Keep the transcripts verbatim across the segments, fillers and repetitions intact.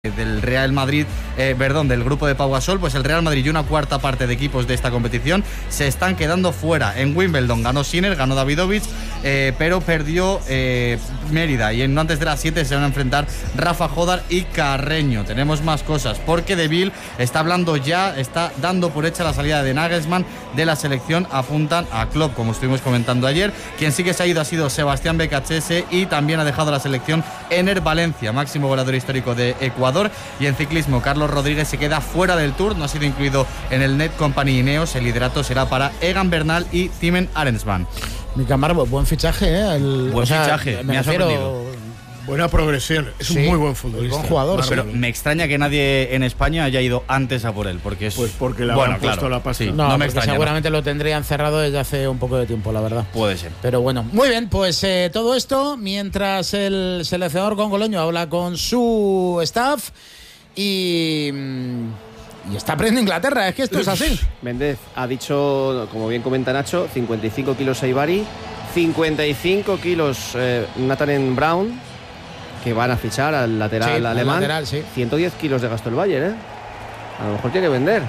del Real Madrid, eh, perdón, del grupo de Pau Gasol, pues el Real Madrid y una cuarta parte de equipos de esta competición se están quedando fuera. En Wimbledon ganó Sinner, ganó Davidovich, eh, pero perdió eh, Mérida, y en antes de las siete se van a enfrentar Rafa Jodar y Carreño. Tenemos más cosas, porque Deville está hablando ya, está dando por hecha la salida de Nagelsmann de la selección. Apuntan a Klopp, como estuvimos comentando ayer. Quien sí que se ha ido ha sido Sebastián Becachese, y también ha dejado la selección Ener Valencia, máximo goleador histórico de Ecuador. Y en ciclismo, Carlos Rodríguez se queda fuera del Tour, no ha sido incluido en el Net Company Ineos. El liderato será para Egan Bernal y Timen Arensman. Mi Camargo, buen fichaje, ¿eh? El, buen o sea, fichaje, me, me ha sorprendido. Buena progresión, es sí, un muy buen futbolista. Buen jugador, pero me extraña que nadie en España haya ido antes a por él, porque es... Pues porque le bueno, han puesto claro, la pasta. Sí, no, no me extraña. Seguramente no. lo tendrían cerrado desde hace un poco de tiempo, la verdad. Puede ser. Pero bueno, muy bien, pues eh, todo esto mientras el seleccionador congoleño habla con su staff y... Y está aprendiendo Inglaterra, es que esto es así. Méndez ha dicho, como bien comenta Nacho, cincuenta y cinco kilos Eibari, cincuenta y cinco kilos eh, Nathan Brown, que van a fichar al lateral sí, alemán. Al lateral, sí. ciento diez kilos de Gaston Bayer, ¿eh? A lo mejor tiene que vender.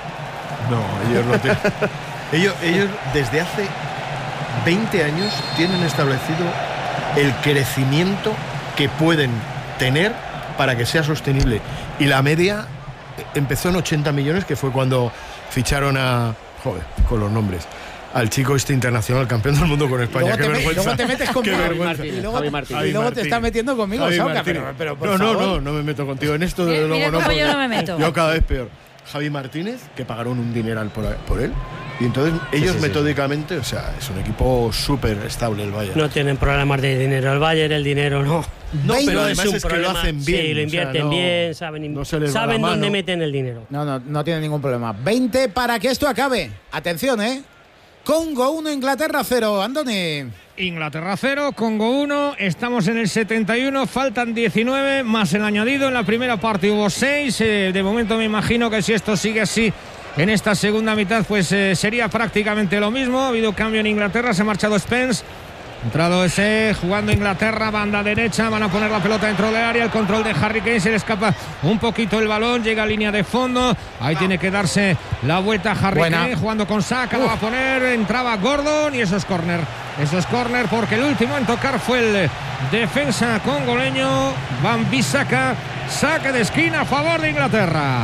No, ellos no tienen. ellos, ellos desde hace veinte años tienen establecido el crecimiento que pueden tener para que sea sostenible. Y la media empezó en ochenta millones, que fue cuando ficharon a... Joder, con los nombres. Al chico este internacional, campeón del mundo con España. Qué vergüenza. Luego te metes conmigo. Javi Martínez, y luego, Javi Martínez. y luego te estás metiendo conmigo, Javi Soca, Martínez. pero, pero por no, favor. no, no, no me meto contigo en esto, desde Mira, luego no. yo no me meto. Yo cada vez peor. Javi Martínez, que pagaron un dineral por, por él. Y entonces ellos sí, sí, metódicamente, sí. o sea, es un equipo súper estable el Bayern. No tienen problemas de dinero el Bayern, el dinero no. No, pero no además es, es que problema. lo hacen bien. Sí, lo invierten o sea, no, bien, saben, no se les saben va la dónde mano. meten el dinero. No, no, no tiene ningún problema. veinte para que esto acabe. Atención, ¿eh? Congo uno, Inglaterra cero. Andoni. Inglaterra cero, Congo uno, estamos en el setenta y uno, faltan diecinueve, más el añadido. En la primera parte hubo seis, eh, de momento me imagino que si esto sigue así en esta segunda mitad, pues eh, sería prácticamente lo mismo. Ha habido cambio en Inglaterra, se ha marchado Spence, entrado ese, jugando Inglaterra, banda derecha, van a poner la pelota dentro del área, el control de Harry Kane, se le escapa un poquito el balón, llega a línea de fondo, ahí tiene que darse la vuelta Harry Buena. Kane, jugando con Saka, la va a poner, entraba Gordon, y eso es córner, eso es córner, porque el último en tocar fue el defensa congoleño, Wan-Bissaka, saque de esquina a favor de Inglaterra.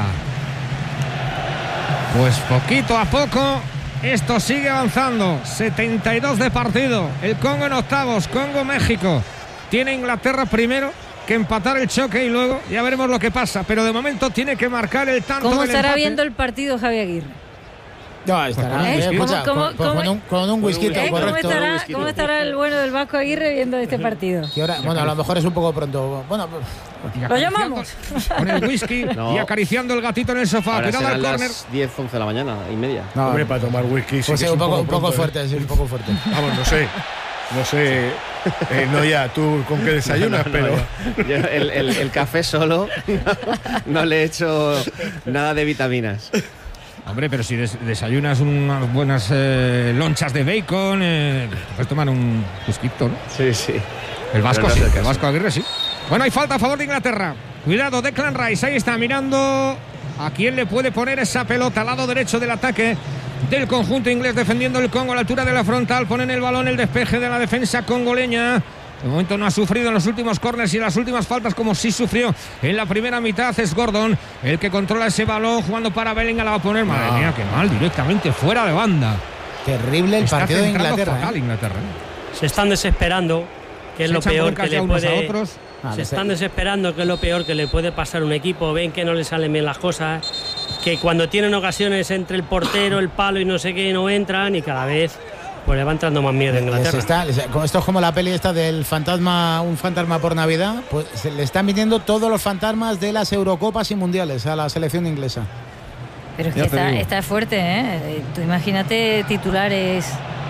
Pues poquito a poco esto sigue avanzando. setenta y dos de partido. El Congo en octavos. Congo-México. Tiene Inglaterra primero que empatar el choque y luego ya veremos lo que pasa. Pero de momento tiene que marcar el tanto. ¿Cómo del estará empate. viendo el partido Javi Aguirre? No, estará. ¿Eh? Eh, escucha, ¿Cómo- con, cómo- con un, con un whisky, ¿Eh? ¿Cómo, correcto. estará, ¿Cómo estará el bueno del Vasco Aguirre viendo este partido? ¿Qué hora? Bueno, a lo mejor es un poco pronto. Bueno, ¿Lo llamamos? Con el whisky No. y acariciando el gatito en el sofá. Ahora Cuidado al serán córner. las diez, once de la mañana y media. no, Hombre, para tomar whisky sí pues que sí, es un poco, un poco pronto, ¿eh? fuerte, sí, un poco fuerte. Vamos, no sé. No sé. Eh, no ya, tú con qué desayunas, No, no, pero... no, yo el, el, el café solo no le he hecho nada de vitaminas. Hombre, pero si des- desayunas unas buenas eh, lonchas de bacon, eh, puedes tomar un whisky, ¿no? Sí, sí. El Vasco Pero no sí, es el el caso. Vasco Aguirre sí. Bueno, hay falta a favor de Inglaterra. Cuidado, Declan Rice, ahí está mirando a quién le puede poner esa pelota al lado derecho del ataque del conjunto inglés, defendiendo el Congo a la altura de la frontal. Ponen el balón, el despeje de la defensa congoleña. De momento no ha sufrido en los últimos córners y en las últimas faltas como sí sufrió en la primera mitad. Es Gordon el que controla ese balón, jugando para Bellingham, la va a poner. Madre Ah. mía, qué mal, directamente fuera de banda. Terrible el Está partido de centrando Inglaterra. fatal ¿eh? Inglaterra, ¿eh? Se están desesperando, que es Se lo echan peor broncas que ya le unos puede... a otros. Ah, Se no están sé. desesperando, que es lo peor que le puede pasar a un equipo. Ven que no le salen bien las cosas, que cuando tienen ocasiones entre el portero, el palo y no sé qué, no entran, y cada vez pues le va entrando más miedo a Les Inglaterra. está- les- como esto es como la peli esta del fantasma, un fantasma por Navidad, pues se le están viniendo todos los fantasmas de las Eurocopas y Mundiales a la selección inglesa. Pero es que Ya te está, digo. está fuerte, ¿eh? Tú imagínate titulares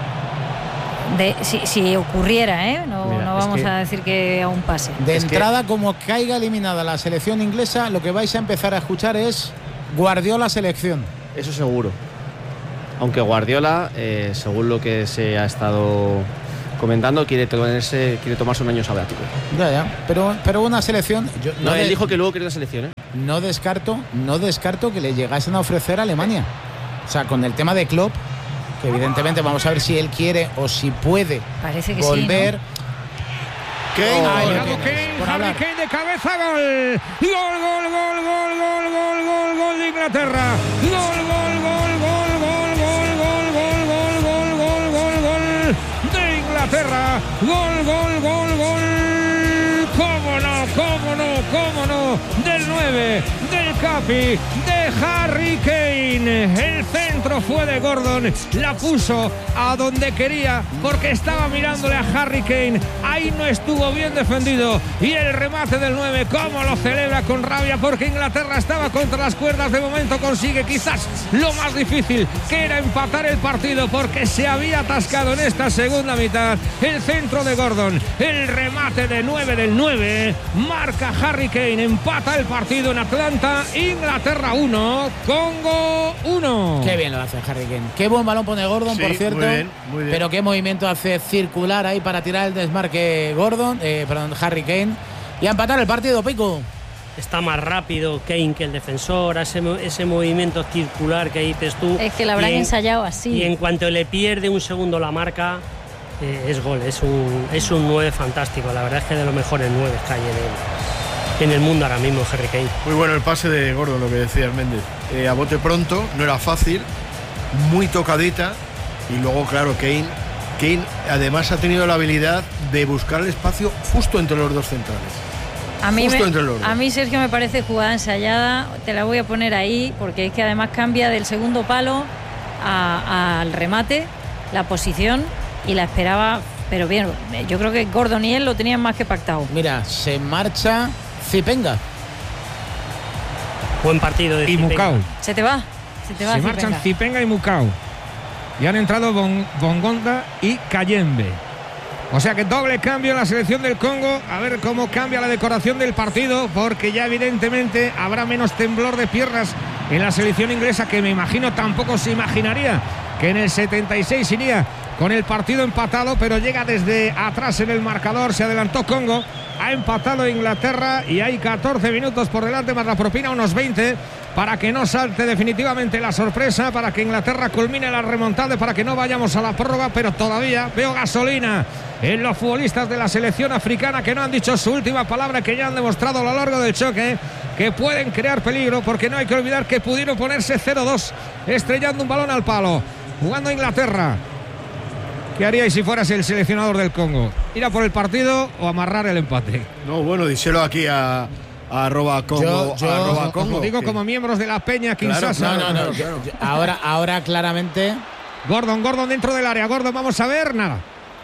de si, si ocurriera, ¿eh? No, Mira, no es vamos que- a decir que aún pase. De Es que- entrada, como caiga eliminada la selección inglesa, lo que vais a empezar a escuchar es Guardiola selección. Eso seguro. Aunque Guardiola, eh, según lo que se ha estado comentando, quiere tomarse, quiere tomarse un año sabático. Ya, ya. Pero, pero una selección. Yo, no, no él de, dijo que luego quiere una selección, ¿eh? No descarto, no descarto que le llegasen a ofrecer a Alemania. O sea, con el tema de Klopp, que evidentemente vamos a ver si él quiere o si puede Parece que volver. Sí, ¿no? Kane, Ay, Bravo, no, Kane, por Harry hablar. Kane de cabeza, gol. Gol, gol, gol, gol, gol, gol, gol, gol de Inglaterra. Gol, gol, gol, gol, gol, gol, gol, gol, gol, gol, gol, gol de Inglaterra. Gol, gol, gol, gol. Cómo no, cómo no, cómo no. Del nueve, del Capi, de Harry Kane. El centro fue de Gordon. La puso a donde quería porque estaba mirándole a Harry Kane. Ahí no estuvo bien defendido. Y el remate del nueve, cómo lo celebra con rabia porque Inglaterra estaba contra las cuerdas. De momento consigue quizás lo más difícil, que era empatar el partido porque se había atascado en esta segunda mitad. El centro de Gordon, el remate de nueve del nueve, marca Harry Kane, empata el partido en Atlanta. Inglaterra uno, Congo uno. Qué bien lo hace Harry Kane. Qué buen balón pone Gordon, Sí, por cierto. muy bien, muy bien. Pero qué movimiento hace circular ahí para tirar el desmarque Gordon, eh, perdón, Harry Kane. Y a empatar el partido, Pico. Está más rápido Kane que el defensor, ese, ese movimiento circular que dices tú. Es que lo habrán y en, ensayado así. Y en cuanto le pierde un segundo la marca, eh, es gol. Es un, es un nueve fantástico. La verdad es que de los mejores nueve que hay en el, en el mundo ahora mismo, Harry Kane. Muy bueno el pase de Gordon, lo que decías, Méndez. Eh, a bote pronto, no era fácil, muy tocadita. Y luego, claro, Kane, Kane además ha tenido la habilidad de buscar el espacio justo entre los dos centrales. A mí, Justo me, entre los dos. a mí, Sergio, me parece jugada ensayada. Te la voy a poner ahí porque es que además cambia del segundo palo a, al remate la posición y la esperaba, pero bien. Yo creo que Gordon y él lo tenían más que pactado. Mira, se marcha Zipenga. Buen partido de Y Zipenga. Mukau. Se te va, se te va. Se Zipenga. marchan Zipenga y Mukau. Y han entrado Bon, Bongonda y Kayembe. O sea que doble cambio en la selección del Congo. A ver cómo cambia la decoración del partido, porque ya evidentemente habrá menos temblor de piernas en la selección inglesa, que me imagino tampoco se imaginaría que en el setenta y seis iría con el partido empatado, pero llega desde atrás en el marcador. Se adelantó Congo, ha empatado Inglaterra y hay catorce minutos por delante más la propina, unos veinte, para que no salte definitivamente la sorpresa, para que Inglaterra culmine la remontada, para que no vayamos a la prórroga. Pero todavía veo gasolina en los futbolistas de la selección africana, que no han dicho su última palabra, que ya han demostrado a lo largo del choque que pueden crear peligro, porque no hay que olvidar que pudieron ponerse cero dos estrellando un balón al palo, jugando a Inglaterra. ¿Qué haríais si fueras el seleccionador del Congo? ¿Ir a por el partido o amarrar el empate? No, bueno, díselo aquí a, a arroba Congo. Yo- yo- a arroba Os lo Congo, digo que- como miembros de la Peña Kinshasa. No, no, no. Claro, yo- claro. yo- ahora, ahora claramente. Gordon, Gordon dentro del área. Gordon, vamos a ver, nada.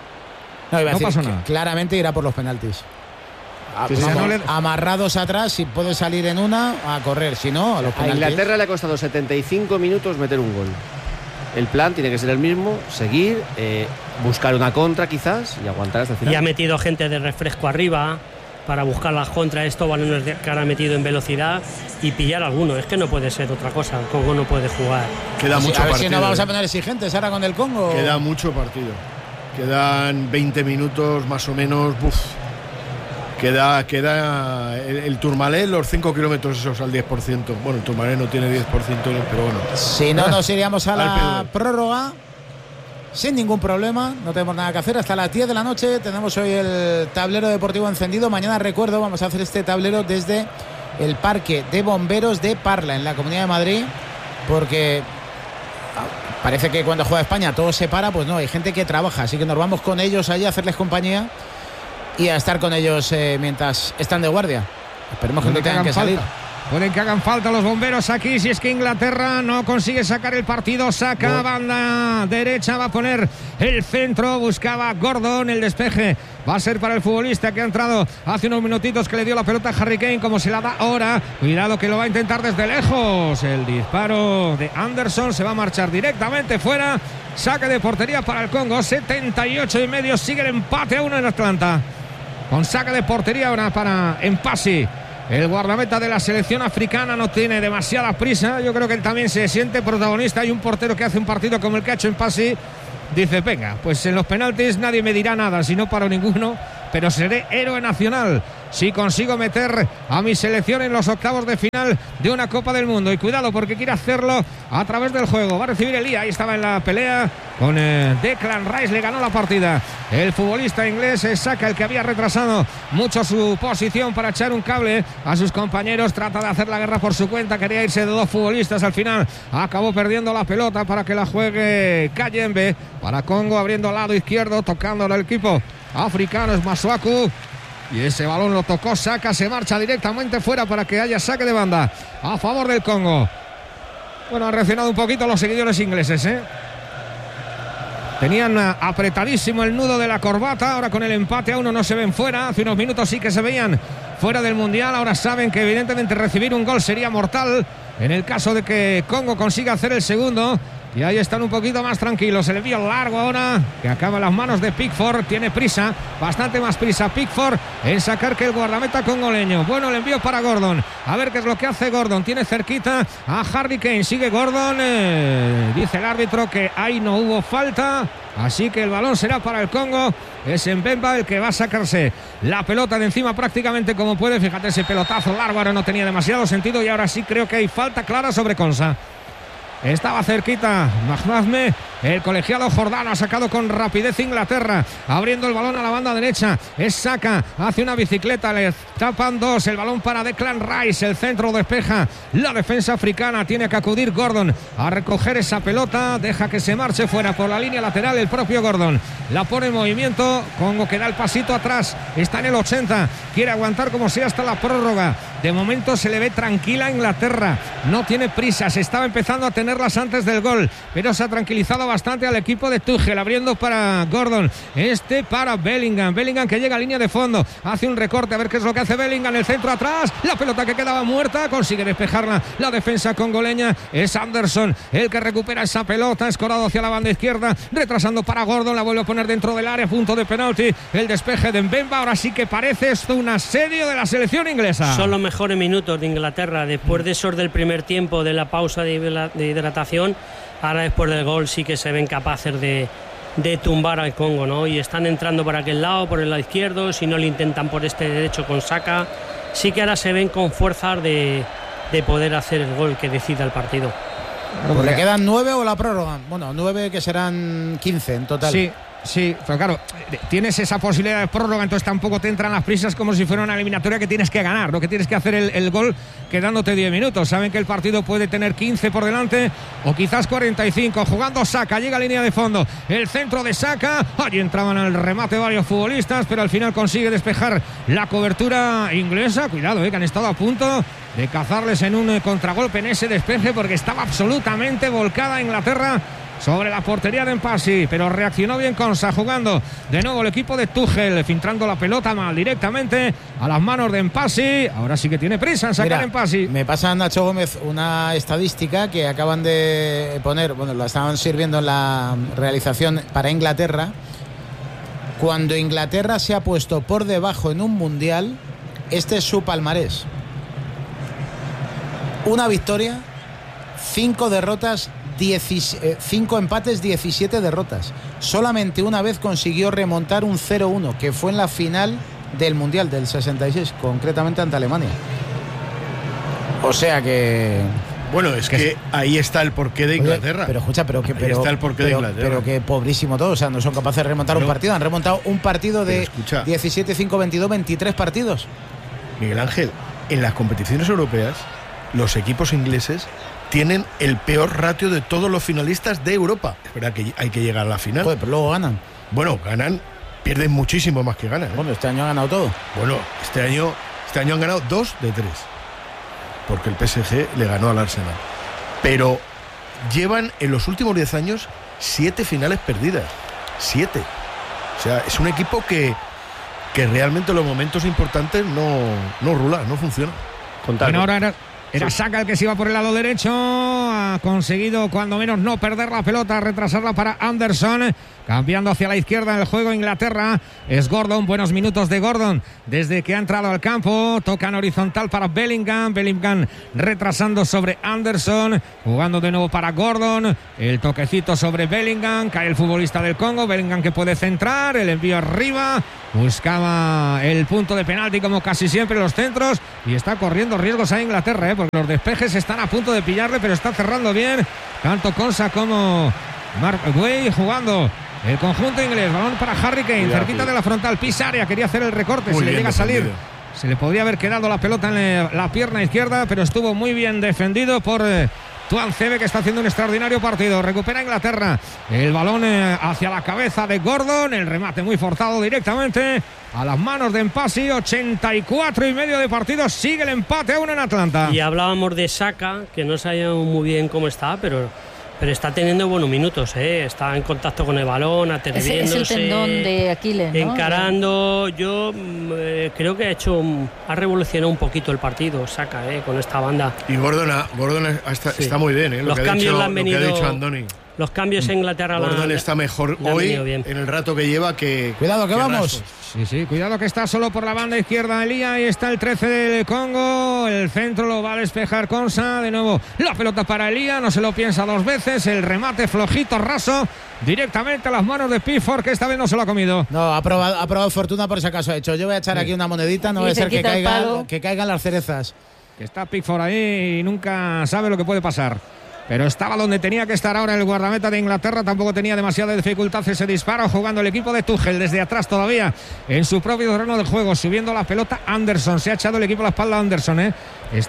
No, iba a No decir pasó que nada. claramente irá por los penaltis. A- Sí, sí, vamos, no le- amarrados atrás, si puede salir en una, a correr. Si no, a los A penaltis. Inglaterra le ha costado setenta y cinco minutos meter un gol. El plan tiene que ser el mismo, seguir, eh, buscar una contra quizás y aguantar hasta el final. Y ha metido gente de refresco arriba para buscar las contras, estos balones de- que ahora ha metido en velocidad y pillar alguno. Es que no puede ser otra cosa. El Congo no puede jugar. Queda Sí, mucho a ver partido. si no vamos a ¿eh? poner exigentes ahora con el Congo. Queda mucho partido. Quedan veinte minutos más o menos. Buf. Queda, queda el, el Tourmalet, los cinco kilómetros esos al diez por ciento. Bueno, el Tourmalet no tiene diez por ciento, pero bueno. Si no, nos iríamos a Al la P V. prórroga sin ningún problema. No tenemos nada que hacer. Hasta las diez de la noche tenemos hoy el tablero deportivo encendido. Mañana, recuerdo, vamos a hacer este tablero desde el Parque de Bomberos de Parla, en la Comunidad de Madrid, porque ah, parece que cuando juega España todo se para. Pues no, hay gente que trabaja, así que nos vamos con ellos allí a hacerles compañía y a estar con ellos eh, mientras están de guardia. Esperemos que no Pueden que tengan hagan que salir. falta. Pueden que hagan falta los bomberos aquí si es que Inglaterra no consigue sacar el partido. Saca banda derecha, va a poner el centro, buscaba Gordon, el despeje va a ser para el futbolista que ha entrado hace unos minutitos, que le dio la pelota a Harry Kane, como se la da ahora. Cuidado que lo va a intentar desde lejos. El disparo de Anderson se va a marchar directamente fuera. Saque de portería para el Congo. setenta y ocho y medio, sigue el empate a uno en Atlanta, con saque de portería ahora para Mpasi. El guardameta de la selección africana no tiene demasiada prisa. Yo creo que él también se siente protagonista. Hay un portero que hace un partido como el que ha hecho Mpasi, dice, venga, pues en los penaltis nadie me dirá nada, si no paro ninguno, pero seré héroe nacional si consigo meter a mi selección en los octavos de final de una Copa del Mundo. Y cuidado, porque quiere hacerlo a través del juego. Va a recibir Elía, ahí estaba en la pelea con eh, Declan Rice, le ganó la partida. El futbolista inglés saca el que había retrasado mucho su posición para echar un cable a sus compañeros. Trata de hacer la guerra por su cuenta, quería irse de dos futbolistas, al final acabó perdiendo la pelota para que la juegue Kayembe para Congo, abriendo al lado izquierdo, tocando al equipo africano, es Masuaku. Y ese balón lo tocó Saka, se marcha directamente fuera para que haya saque de banda a favor del Congo. Bueno, han reaccionado un poquito los seguidores ingleses, ¿eh? Tenían apretadísimo el nudo de la corbata, ahora con el empate a uno no se ven fuera. Hace unos minutos sí que se veían fuera del Mundial, ahora saben que evidentemente recibir un gol sería mortal en el caso de que Congo consiga hacer el segundo. Y ahí están un poquito más tranquilos. El envío largo ahora, que acaba en las manos de Pickford. Tiene prisa, bastante más prisa Pickford en sacar que el guardameta congoleño. Bueno, el envío para Gordon. A ver qué es lo que hace Gordon. Tiene cerquita a Harry Kane. Sigue Gordon. Eh, dice el árbitro que ahí no hubo falta. Así que el balón será para el Congo. Es Mbemba el que va a sacarse la pelota de encima prácticamente como puede. Fíjate, ese pelotazo largo ahora no tenía demasiado sentido. Y ahora sí creo que hay falta clara sobre Konsa. Estaba cerquita Mahdahme, el colegiado jordano ha sacado con rapidez Inglaterra, abriendo el balón a la banda derecha. Es Saka, hace una bicicleta, le tapan dos, el balón para Declan Rice, el centro despeja la defensa africana, tiene que acudir Gordon a recoger esa pelota, deja que se marche fuera por la línea lateral el propio Gordon, la pone en movimiento, Congo que da el pasito atrás, está en el ochenta, quiere aguantar como sea hasta la prórroga. De momento se le ve tranquila a Inglaterra, no tiene prisa, se estaba empezando a tenerlas antes del gol, pero se ha tranquilizado bastante al equipo de Tuchel, abriendo para Gordon, este para Bellingham, Bellingham que llega a línea de fondo, hace un recorte, a ver qué es lo que hace Bellingham, el centro atrás, la pelota que quedaba muerta, consigue despejarla la defensa congoleña, es Anderson el que recupera esa pelota, escorado hacia la banda izquierda, retrasando para Gordon, la vuelve a poner dentro del área, punto de penalti, el despeje de Mbemba, ahora sí que parece esto un asedio de la selección inglesa. Son los mejores minutos de Inglaterra, después de esos del primer tiempo, de la pausa de, de hidratación, ahora después del gol sí que se ven capaces de, de tumbar al Congo, ¿no? Y están entrando por aquel lado, por el lado izquierdo, si no lo intentan por este derecho con Saka, sí que ahora se ven con fuerzas de, de poder hacer el gol que decida el partido. Pues ¿le quedan nueve o la prórroga? Bueno, nueve que serán quince en total. Sí. Sí, pero claro, tienes esa posibilidad de prórroga, entonces tampoco te entran las prisas como si fuera una eliminatoria que tienes que ganar, ¿no? Que tienes que hacer el, el gol quedándote diez minutos. Saben que el partido puede tener quince por delante o quizás cuarenta y cinco. Jugando Saka, llega a línea de fondo, el centro de Saka, allí entraban al remate varios futbolistas, pero al final consigue despejar la cobertura inglesa. Cuidado, eh, que han estado a punto de cazarles en un contragolpe en ese despeje porque estaba absolutamente volcada Inglaterra sobre la portería de Mpasi, pero reaccionó bien Konsa, jugando de nuevo el equipo de Tuchel, filtrando la pelota mal directamente a las manos de Mpasi. Ahora sí que tiene prisa en sacar Mpasi. Me pasa Nacho Gómez una estadística que acaban de poner, bueno, la estaban sirviendo en la realización para Inglaterra. Cuando Inglaterra se ha puesto por debajo en un mundial, este es su palmarés: una victoria, cinco derrotas, cinco empates, diecisiete derrotas. Solamente una vez consiguió remontar un cero uno, que fue en la final del Mundial del sesenta y seis, concretamente ante Alemania. O sea que... Bueno, es que, que ahí está el porqué de Inglaterra. Oye, pero escucha, pero que pero, ahí está el porqué pero, de Inglaterra. Pero que pobrísimo todo, o sea, no son capaces de remontar pero, un partido. Han remontado un partido de diecisiete, cinco, veintidós, veintitrés partidos. Miguel Ángel, en las competiciones europeas, los equipos ingleses tienen el peor ratio de todos los finalistas de Europa. Es verdad que hay que llegar a la final. Joder, pero luego ganan. Bueno, ganan, pierden muchísimo más que ganan, ¿eh? Bueno, este año han ganado todo. Bueno, este año, este año han ganado dos de tres. Porque el P S G le ganó al Arsenal. Pero llevan en los últimos diez años siete finales perdidas. Siete. O sea, es un equipo que, que realmente en los momentos importantes no, no rula, no funciona. Bueno, ahora era... Era Saka el que se iba por el lado derecho. Ha conseguido cuando menos no perder la pelota, retrasarla para Anderson. Cambiando hacia la izquierda en el juego Inglaterra. Es Gordon, buenos minutos de Gordon desde que ha entrado al campo. Tocan horizontal para Bellingham. Bellingham retrasando sobre Anderson. Jugando de nuevo para Gordon. El toquecito sobre Bellingham. Cae el futbolista del Congo. Bellingham que puede centrar. El envío arriba. Buscaba el punto de penalti como casi siempre los centros. Y está corriendo riesgos a Inglaterra, ¿eh? Porque los despejes están a punto de pillarle, pero está cerrando bien. Tanto Konsa como Mark Guay jugando. El conjunto inglés, balón para Harry Kane, Cuidado, cerquita de la frontal, pisa área, quería hacer el recorte, muy si le llega defendido. a salir, se le podría haber quedado la pelota en la pierna izquierda, pero estuvo muy bien defendido por eh, Tuanzebe, que está haciendo un extraordinario partido. Recupera Inglaterra, el balón eh, hacia la cabeza de Gordon, el remate muy forzado directamente a las manos de Mpasi. Ochenta y cuatro y medio de partido, sigue el empate aún en Atlanta. Y hablábamos de Saka, que no sabíamos muy bien cómo está, pero... Pero está teniendo buenos minutos, ¿eh? Está en contacto con el balón, atreviéndose. Es, es el tendón de Aquiles, ¿no? Encarando. Yo eh, creo que ha hecho, ha revolucionado un poquito el partido, Saka, ¿eh? Con esta banda. Y Gordon, Gordon está, sí. está muy bien, ¿eh? Lo Los que cambios ha dicho, le han venido. Lo que ha dicho Andoni. Los cambios en Inglaterra. Gordon la, está mejor hoy en el rato que lleva que. Cuidado que, que vamos. Raso. Sí, sí, cuidado que está solo por la banda izquierda Elía. Ahí está el trece del Congo. El centro lo va a despejar Konsa. De nuevo la pelota para Elía. No se lo piensa dos veces. El remate flojito, raso. Directamente a las manos de Pickford, que esta vez no se lo ha comido. No, ha probado, ha probado fortuna por si acaso ha hecho. Yo voy a echar sí. aquí una monedita. No va a ser que caigan, que caigan las cerezas. Que está Pickford ahí y nunca sabe lo que puede pasar. Pero estaba donde tenía que estar ahora el guardameta de Inglaterra. Tampoco tenía demasiada dificultad ese disparo. Jugando el equipo de Tuchel desde atrás todavía en su propio terreno de juego. Subiendo la pelota Anderson. Se ha echado el equipo a la espalda a Anderson, ¿eh?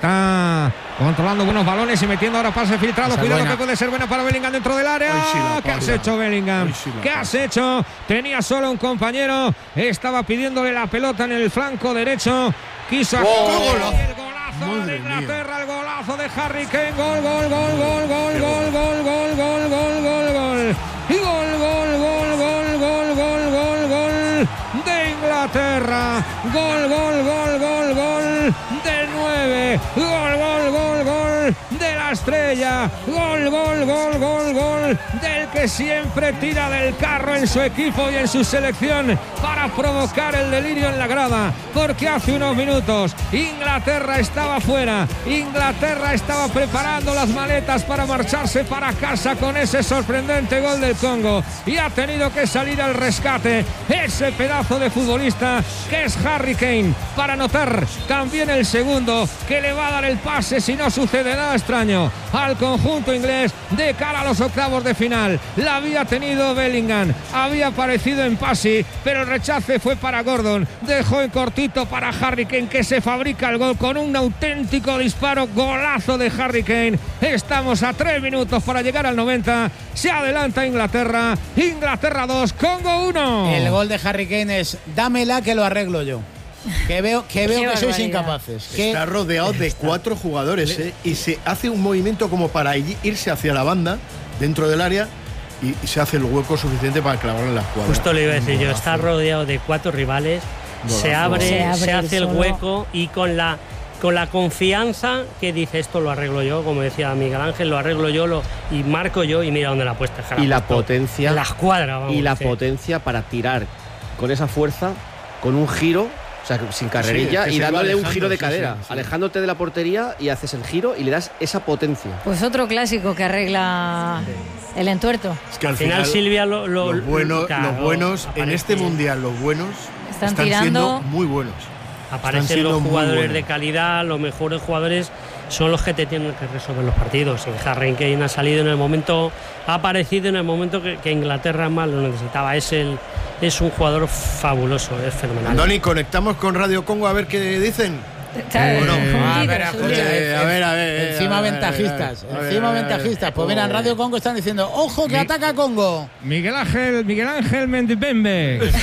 Está controlando buenos balones y metiendo ahora pase filtrado. Esa Cuidado buena. que puede ser buena para Bellingham dentro del área. Sí, ¿Qué has hecho, Bellingham? Sí, ¿Qué has hecho? Tenía solo un compañero. Estaba pidiéndole la pelota en el flanco derecho. Quiso hacer oh, el golazo de Inglaterra, mía. el golazo de Harry Kane. Gol, gol, gol, gol, gol, gol, gol, gol, gol, gol, gol, gol. Y gol, gol, gol, gol, gol, gol, gol, gol de Inglaterra. Gol, gol, gol, gol, gol de nueve. Gol, gol, gol, gol de la estrella. Gol, gol, gol, gol, gol del que siempre tira del carro en su equipo y en su selección para provocar el delirio en la grada. Porque hace unos minutos Inglaterra estaba fuera. Inglaterra estaba preparando las maletas para marcharse para casa con ese sorprendente gol del Congo. Y ha tenido que salir al rescate ese pedazo de futbolista que es Harry Kane para anotar también el segundo, que le va a dar el pase, si no sucede nada extraño, al conjunto inglés de cara a los octavos de final. La había tenido Bellingham, había aparecido en Mpasi, pero el rechace fue para Gordon. Dejó en cortito para Harry Kane, que se fabrica el gol con un auténtico disparo. Golazo de Harry Kane. Estamos a tres minutos para llegar al noventa. Se adelanta Inglaterra. Inglaterra dos, Congo uno. El gol de Harry Kane es: dámela que lo arreglo yo. Que veo que, veo que sois incapaces. Está rodeado de cuatro jugadores, ¿eh? Y se hace un movimiento como para irse hacia la banda, dentro del área, y, y se hace el hueco suficiente para clavarlo en la escuadra. Justo le iba a decir yo, está rodeado de cuatro rivales, se abre, se abre, se hace el solo. hueco y con la con la confianza que dice, esto lo arreglo yo, como decía Miguel Ángel, lo arreglo yo lo, y marco yo, y mira dónde la ha puesto. Y la potencia. La escuadra, vamos, y la sí. potencia para tirar con esa fuerza, con un giro, o sea, sin carrerilla, sí, y dándole un giro de cadera, sí, sí, sí. alejándote de la portería, y haces el giro y le das esa potencia. Pues otro clásico que arregla el entuerto. Es que al, al final, final Silvia lo, lo, los, bueno, claro, los buenos en este mundial, los buenos están, están tirando, siendo muy buenos. Aparecen los jugadores de calidad, los mejores jugadores son los que te tienen que resolver los partidos. Y Harry Kane ha salido en el momento, ha aparecido en el momento que, que Inglaterra más lo necesitaba. Es el es un jugador fabuloso, es fenomenal. Andoni, conectamos con Radio Congo a ver qué dicen. Eh, bueno, a ver, escucha, eh, a ver, a ver, encima a ver, ventajistas, a ver, a ver, encima a ver, ventajistas. Pues mira, en Radio Congo están diciendo, ojo que Mi, ataca Congo. Miguel Ángel, Miguel Ángel Mendibembe.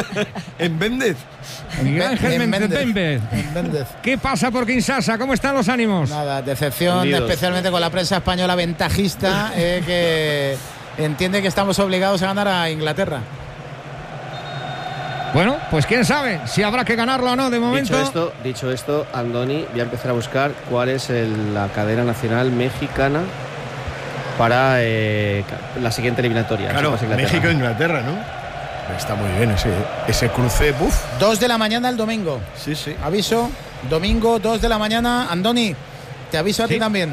¿En Méndez? Miguel Ángel Mendibembe. ¿Qué pasa por Kinshasa? ¿Cómo están los ánimos? Nada, decepción, Unidos. especialmente con la prensa española ventajista, eh, que entiende que estamos obligados a ganar a Inglaterra. Bueno, pues quién sabe si habrá que ganarlo o no de momento. Dicho esto, dicho esto, Andoni, voy a empezar a buscar cuál es el, la cadena nacional mexicana para eh, la siguiente eliminatoria. Claro, México-Inglaterra, ¿no? Está muy bien ese, ese cruce. Buf. Dos de la mañana el domingo. Sí, sí. Aviso, domingo, dos de la mañana. Andoni, te aviso a ¿Sí? ti también.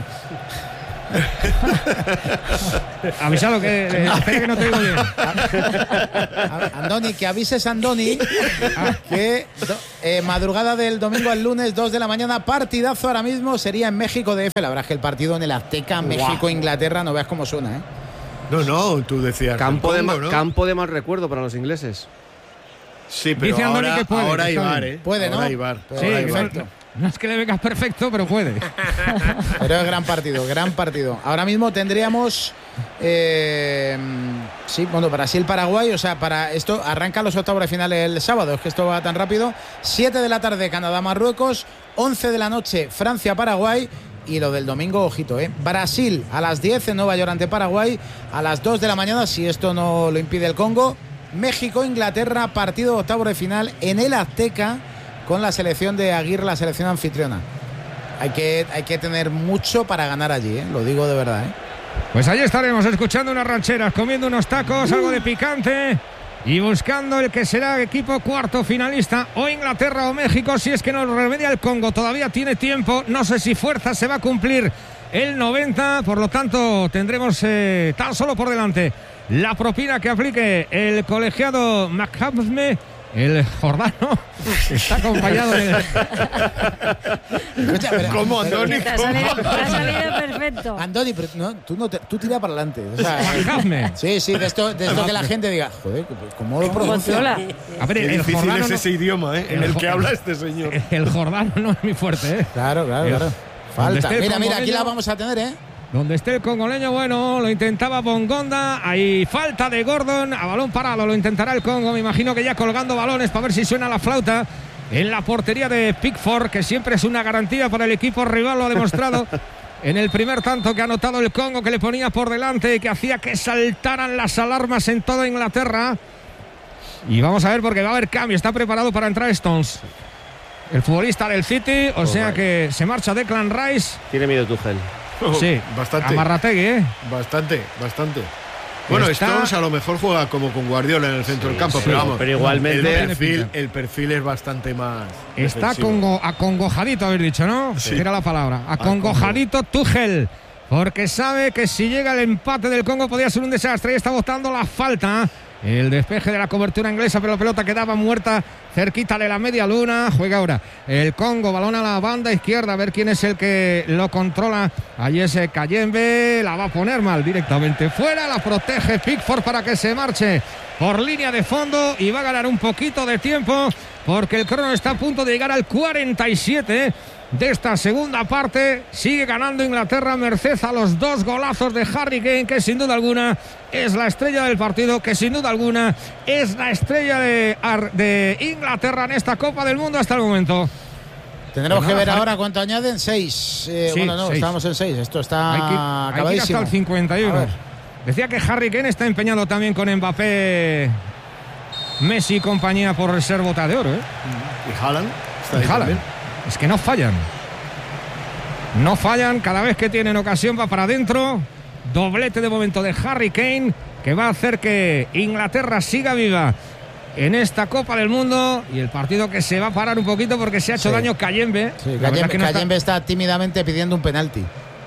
Avisado que, eh, espera que no te digo bien. Andoni, que avises a Andoni que do, eh, madrugada del domingo al lunes, dos de la mañana, partidazo ahora mismo sería en México D F. La verdad es que el partido en el Azteca, México-Inglaterra, no veas cómo suena, ¿eh? No, no, tú decías. Campo, Congo, de ma- ¿no? campo de mal recuerdo para los ingleses. Sí, pero Dice Andoni ahora, que puede, ahora que hay está bar, bien. ¿eh? Puede, ¿no? Ahora hay bar. Pues Sí, Ahora hay bar. perfecto. No es que le vengas perfecto, pero puede. Pero es gran partido, gran partido. Ahora mismo tendríamos, eh, sí, bueno, Brasil-Paraguay, o sea, para esto arrancan los octavos de final el sábado, es que esto va tan rápido. siete de la tarde Canadá-Marruecos, once de la noche Francia-Paraguay. Y lo del domingo, ojito, ¿eh? Brasil a las diez en Nueva York ante Paraguay, a las dos de la mañana, si esto no lo impide el Congo. México-Inglaterra, partido de octavos de final en el Azteca con la selección de Aguirre, la selección anfitriona. Hay que, hay que tener mucho para ganar allí, ¿eh? Lo digo de verdad, ¿eh? Pues allí estaremos escuchando unas rancheras, comiendo unos tacos, algo de picante y buscando el que será equipo cuarto finalista, o Inglaterra o México, si es que nos remedia el Congo. Todavía tiene tiempo, no sé si fuerza se va a cumplir el noventa, por lo tanto tendremos eh, tan solo por delante la propina que aplique el colegiado McHamsme. El jordano está acompañado de... Escucha, pero- ¿Cómo, pero- Andoni? Te ha salido, te ha salido perfecto. Andoni, pero no, tú, no te- tú tira para adelante. O sea, Hazme. sí, sí, de esto, de esto que la gente diga, joder, ¿cómo lo pronuncia? Controla. A ver, Qué el difícil jordano es no- ese idioma, ¿eh? En el el jo- que habla este señor. El jordano no es mi fuerte, ¿eh? Claro, claro, El- claro. donde Falta. esté el Mira, mira, aquí congoleño- la vamos a tener, ¿eh? Donde esté el congoleño, bueno, lo intentaba Bongonda. Hay falta de Gordon. A balón parado lo intentará el Congo. Me imagino que ya colgando balones para ver si suena la flauta en la portería de Pickford, que siempre es una garantía para el equipo rival. Lo ha demostrado en el primer tanto que ha anotado el Congo, que le ponía por delante y que hacía que saltaran las alarmas en toda Inglaterra. Y vamos a ver porque va a haber cambio. Está preparado para entrar Stones, el futbolista del City. O sea que se marcha Declan Rice. Tiene miedo Tuchel. Sí, Bastante. Amarrategui, ¿eh? Bastante, bastante. Bueno, Está- Stones a lo mejor juega como con Guardiola en el centro del campo, sí, pero vamos. pero igualmente- el perfil, el perfil es bastante más. Está defensivo. congo, acongojadito, habéis dicho, ¿no? Sí. Era la palabra. Acongojadito Tuchel. Porque sabe que si llega el empate del Congo podría ser un desastre. Y está votando la falta. El despeje de la cobertura inglesa, pero la pelota quedaba muerta cerquita de la media luna. Juega ahora el Congo, balón a la banda izquierda, a ver quién es el que lo controla. Ahí es Kayembe, la va a poner mal directamente fuera, la protege Pickford para que se marche por línea de fondo y va a ganar un poquito de tiempo porque el crono está a punto de llegar al cuarenta y siete de esta segunda parte. Sigue ganando Inglaterra merced a los dos golazos de Harry Kane, que sin duda alguna es la estrella del partido, que sin duda alguna es la estrella de, de Inglaterra en esta Copa del Mundo hasta el momento. Tendremos Pues que nada, ver Harry- ahora cuánto añaden. Seis. Eh, Sí, bueno, no, seis. estábamos en seis. Esto está Hay que, hay que ir acabadísimo. hasta el cincuenta y A uno. ver. Decía que Harry Kane está empeñado también con Mbappé, Messi y compañía por ser bota de oro, ¿eh? Y Haaland está Y ahí Haaland. también. Es que no fallan. No fallan, cada vez que tienen ocasión va para adentro. Doblete de momento de Harry Kane, que va a hacer que Inglaterra siga viva en esta Copa del Mundo. Y el partido que se va a parar un poquito porque se ha hecho Sí. daño Kayembe. Sí, La verdad Kayembe, que no está- Kayembe está tímidamente pidiendo un penalti.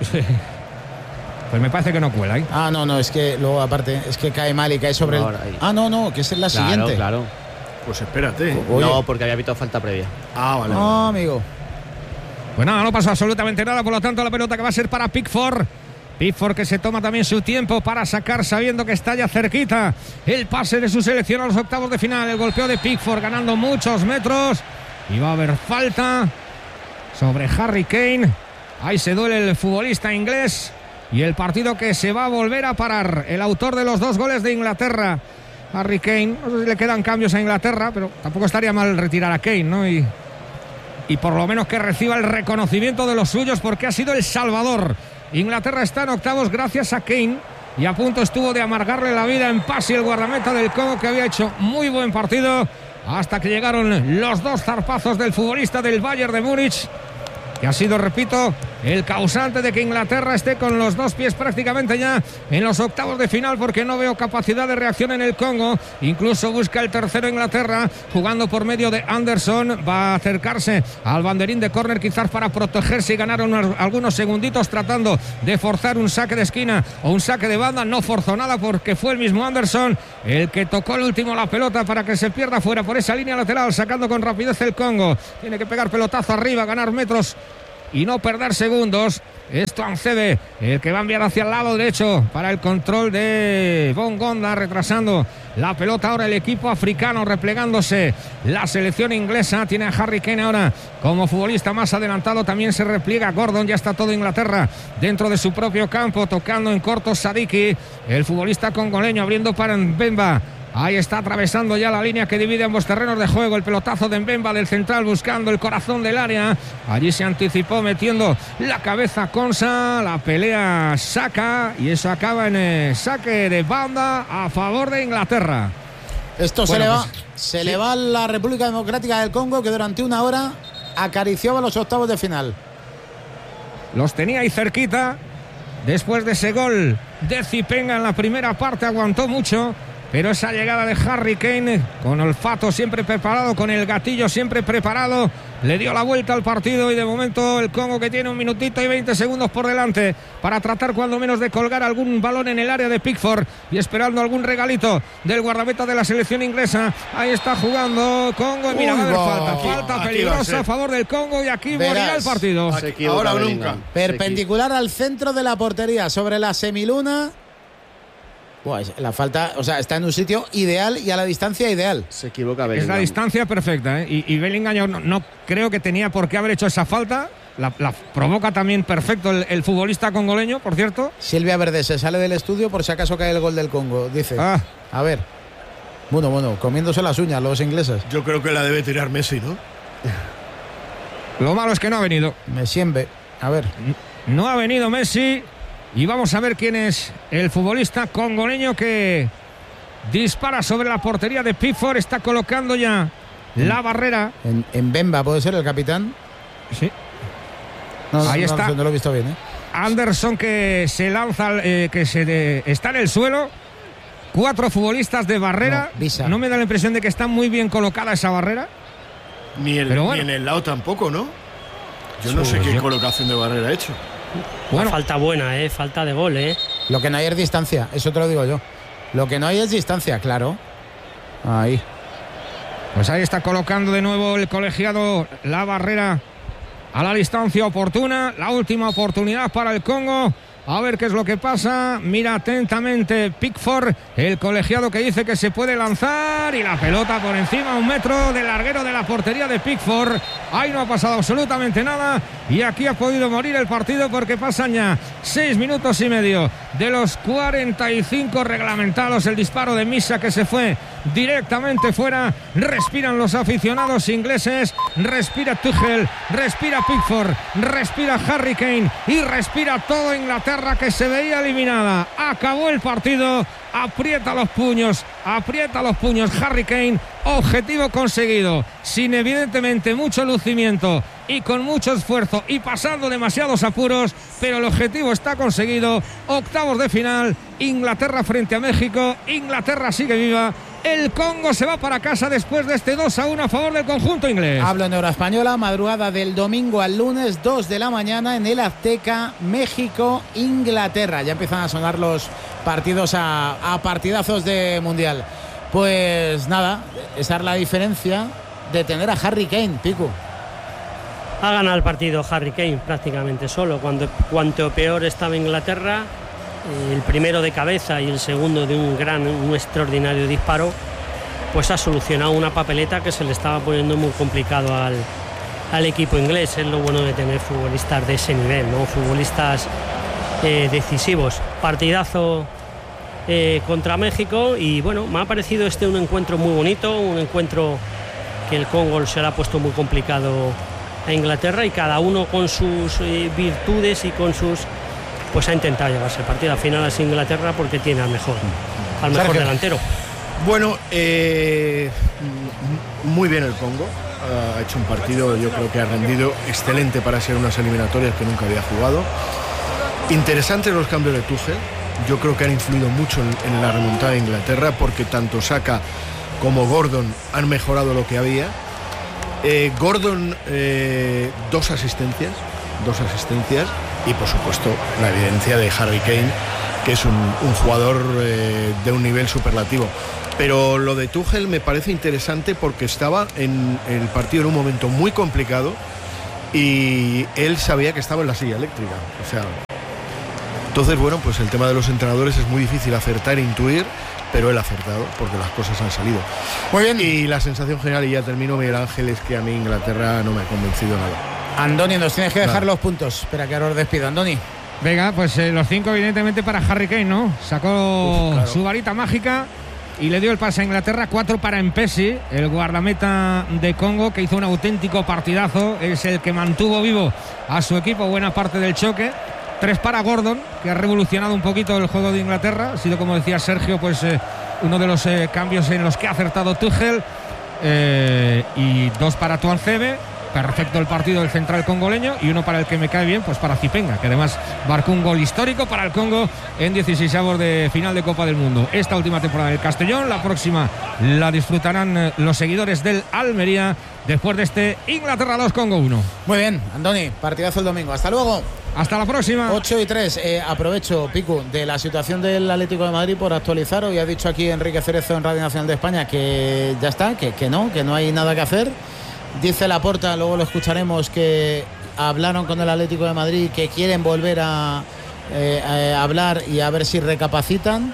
Pues me parece que no cuela, ¿eh? Ah, no, no, es que luego aparte, es que cae mal y cae sobre Ahora el. ahí. Ah, no, no, que es la Claro, siguiente. claro. Pues espérate. Oye. No, porque había habido falta previa. Ah, vale. No, amigo. Pues nada, no pasa absolutamente nada, por lo tanto la pelota que va a ser para Pickford. Pickford que se toma también su tiempo para sacar, sabiendo que está ya cerquita el pase de su selección a los octavos de final. El golpeo de Pickford ganando muchos metros y va a haber falta sobre Harry Kane. Ahí se duele el futbolista inglés y el partido que se va a volver a parar. El autor de los dos goles de Inglaterra, Harry Kane. No sé si le quedan cambios a Inglaterra, pero tampoco estaría mal retirar a Kane, ¿no? Y, y por lo menos que reciba el reconocimiento de los suyos porque ha sido el salvador. Inglaterra está en octavos gracias a Kane y a punto estuvo de amargarle la vida en Pasi, el guardameta del Congo, que había hecho muy buen partido hasta que llegaron los dos zarpazos del futbolista del Bayern de Múnich, que ha sido, repito, el causante de que Inglaterra esté con los dos pies prácticamente ya en los octavos de final, porque no veo capacidad de reacción en el Congo. Incluso busca el tercero Inglaterra, jugando por medio de Anderson. Va a acercarse al banderín de córner, quizás para protegerse y ganar unos, algunos segunditos, tratando de forzar un saque de esquina o un saque de banda. No forzó nada, porque fue el mismo Anderson el que tocó el último la pelota para que se pierda fuera por esa línea lateral, sacando con rapidez el Congo. Tiene que pegar pelotazo arriba, ganar metros y no perder segundos. Esto Ancebe, el que va a enviar hacia el lado derecho para el control de Bongonda, retrasando la pelota ahora el equipo africano, replegándose la selección inglesa. Tiene a Harry Kane ahora como futbolista más adelantado, también se repliega Gordon. Ya está todo Inglaterra dentro de su propio campo, tocando en corto Sadiki, el futbolista congoleño, abriendo para Mbemba. Ahí está atravesando ya la línea que divide ambos terrenos de juego. El pelotazo de Mbemba del central, buscando el corazón del área. Allí se anticipó metiendo la cabeza Konsa. La pelea saca y eso acaba en el saque de banda a favor de Inglaterra. Esto Bueno, se, le va, pues, se sí. le va a la República Democrática del Congo, que durante una hora acariciaba los octavos de final. Los tenía ahí cerquita. Después de ese gol de Zipenga en la primera parte, aguantó mucho. Pero esa llegada de Harry Kane, con olfato siempre preparado, con el gatillo siempre preparado, le dio la vuelta al partido. Y de momento el Congo, que tiene un minutito y veinte segundos por delante para tratar cuando menos de colgar algún balón en el área de Pickford, y esperando algún regalito del guardameta de la selección inglesa. Ahí está jugando Congo. Mira, Uy, va a haber va, falta, aquí- falta aquí va a peligrosa ser. a favor del Congo, y aquí Verás. morirá el partido. Aquí- Se equivoca ahora o Bellingham. nunca. Perpendicular al centro de la portería, sobre la semiluna. Buah, es- la falta, o sea, está en un sitio ideal y a la distancia ideal. Se equivoca Es Bellingham. la distancia perfecta, ¿eh? Y, y Bellingham yo no, no creo que tenía por qué haber hecho esa falta. La, la provoca también perfecto el, el futbolista congoleño, por cierto. Silvia Verde se sale del estudio por si acaso cae el gol del Congo, dice. Ah, A ver. Bueno, bueno, comiéndose las uñas los ingleses. Yo creo que la debe tirar Messi, ¿no? lo malo es que no ha venido. Me siembe. A ver. No ha venido Messi. Y vamos a ver quién es el futbolista congoleño que dispara sobre la portería de Pickford. Está colocando ya la barrera. En, en Bemba puede ser el capitán. Sí. No, no, Ahí no, está. No lo he visto bien, ¿eh? Anderson, que se lanza, eh, que se de- está en el suelo. Cuatro futbolistas de barrera. No, Visa. No me da la impresión de que está muy bien colocada esa barrera. Ni, el, Pero bueno. ni en el lado tampoco, ¿no? Yo no sé Sí, qué yo- colocación de barrera ha hecho. Bueno, Falta buena, ¿eh? Falta de gol, ¿eh? Lo que no hay es distancia, eso te lo digo yo. Lo que no hay es distancia, claro. Ahí. pues ahí está colocando de nuevo el colegiado la barrera a la distancia oportuna. La última oportunidad para el Congo. A ver qué es lo que pasa. Mira atentamente Pickford, el colegiado, que dice que se puede lanzar, y la pelota por encima, a un metro del larguero de la portería de Pickford. Ahí no ha pasado absolutamente nada, y aquí ha podido morir el partido, porque pasan ya seis minutos y medio de los cuarenta y cinco reglamentados. El disparo de Misa, que se fue directamente fuera. Respiran los aficionados ingleses, respira Tuchel, respira Pickford, respira Harry Kane y respira todo Inglaterra, que se veía eliminada. Acabó el partido, aprieta los puños, aprieta los puños Harry Kane. Objetivo conseguido, sin evidentemente mucho lucimiento y con mucho esfuerzo y pasando demasiados apuros, pero el objetivo está conseguido. Octavos de final, Inglaterra frente a México. Inglaterra sigue viva. El Congo se va para casa después de este dos a uno a favor del conjunto inglés. Hablo en hora española, madrugada del domingo al lunes, dos de la mañana, en el Azteca, México, Inglaterra. Ya empiezan a sonar los partidos a, a partidazos de Mundial. Pues nada, esa es la diferencia de tener a Harry Kane, Pico. Ha ganado el partido Harry Kane prácticamente solo. Cuando, cuanto peor estaba Inglaterra, eh, el primero de cabeza y el segundo de un gran, un extraordinario disparo, pues ha solucionado una papeleta que se le estaba poniendo muy complicado al, al equipo inglés. Es lo bueno de tener futbolistas de ese nivel, ¿no? Futbolistas eh, decisivos. Partidazo eh, contra México, y bueno, me ha parecido este un encuentro muy bonito, un encuentro que el Congo se le ha puesto muy complicado a Inglaterra, y cada uno con sus eh, virtudes y con sus, pues ha intentado llevarse el partido. Al final es Inglaterra porque tiene al mejor, al mejor Sergio. delantero. Bueno, eh, muy bien el Congo. Ha hecho un partido, yo creo que ha rendido excelente para ser unas eliminatorias que nunca había jugado. Interesantes los cambios de Tuchel. Yo creo que han influido mucho en, en la remontada de Inglaterra, porque tanto Saka como Gordon han mejorado lo que había. Eh, Gordon, eh, dos asistencias, dos asistencias y por supuesto la evidencia de Harry Kane, que es un, un jugador eh, de un nivel superlativo. Pero lo de Tuchel me parece interesante porque estaba en el partido en un momento muy complicado y él sabía que estaba en la silla eléctrica. O sea, entonces, bueno, pues el tema de los entrenadores es muy difícil acertar e intuir, pero él ha acertado porque las cosas han salido. Muy bien. Y la sensación general, y ya termino, Miguel Ángel, es que a mí Inglaterra no me ha convencido nada. Andoni, nos tienes que dejar Claro. los puntos. Espera que ahora os despido. Andoni. Venga, pues eh, los cinco evidentemente para Harry Kane, ¿no? Sacó Uf, claro. su varita mágica y le dio el pase a Inglaterra. Cuatro para Mpesi, el guardameta de Congo, que hizo un auténtico partidazo. Es el que mantuvo vivo a su equipo buena parte del choque. Tres para Gordon, que ha revolucionado un poquito el juego de Inglaterra. Ha sido, como decía Sergio, pues eh, uno de los eh, cambios en los que ha acertado Tuchel. Eh, y dos para Tuanzebe. Perfecto el partido del central congoleño. Y uno para el que me cae bien, pues para Zipenga, que además marcó un gol histórico para el Congo en dieciseisavos de final de Copa del Mundo. Esta última temporada del Castellón, la próxima la disfrutarán eh, los seguidores del Almería después de este Inglaterra dos Congo uno. Muy bien, Andoni, partidazo el domingo. Hasta luego. Hasta la próxima. ocho y tres. Eh, aprovecho, Picu, de la situación del Atlético de Madrid por actualizar. Hoy ha dicho aquí Enrique Cerezo en Radio Nacional de España que ya está, que, que no, que no hay nada que hacer. Dice Laporta, luego lo escucharemos, que hablaron con el Atlético de Madrid, que quieren volver a, eh, a hablar y a ver si recapacitan.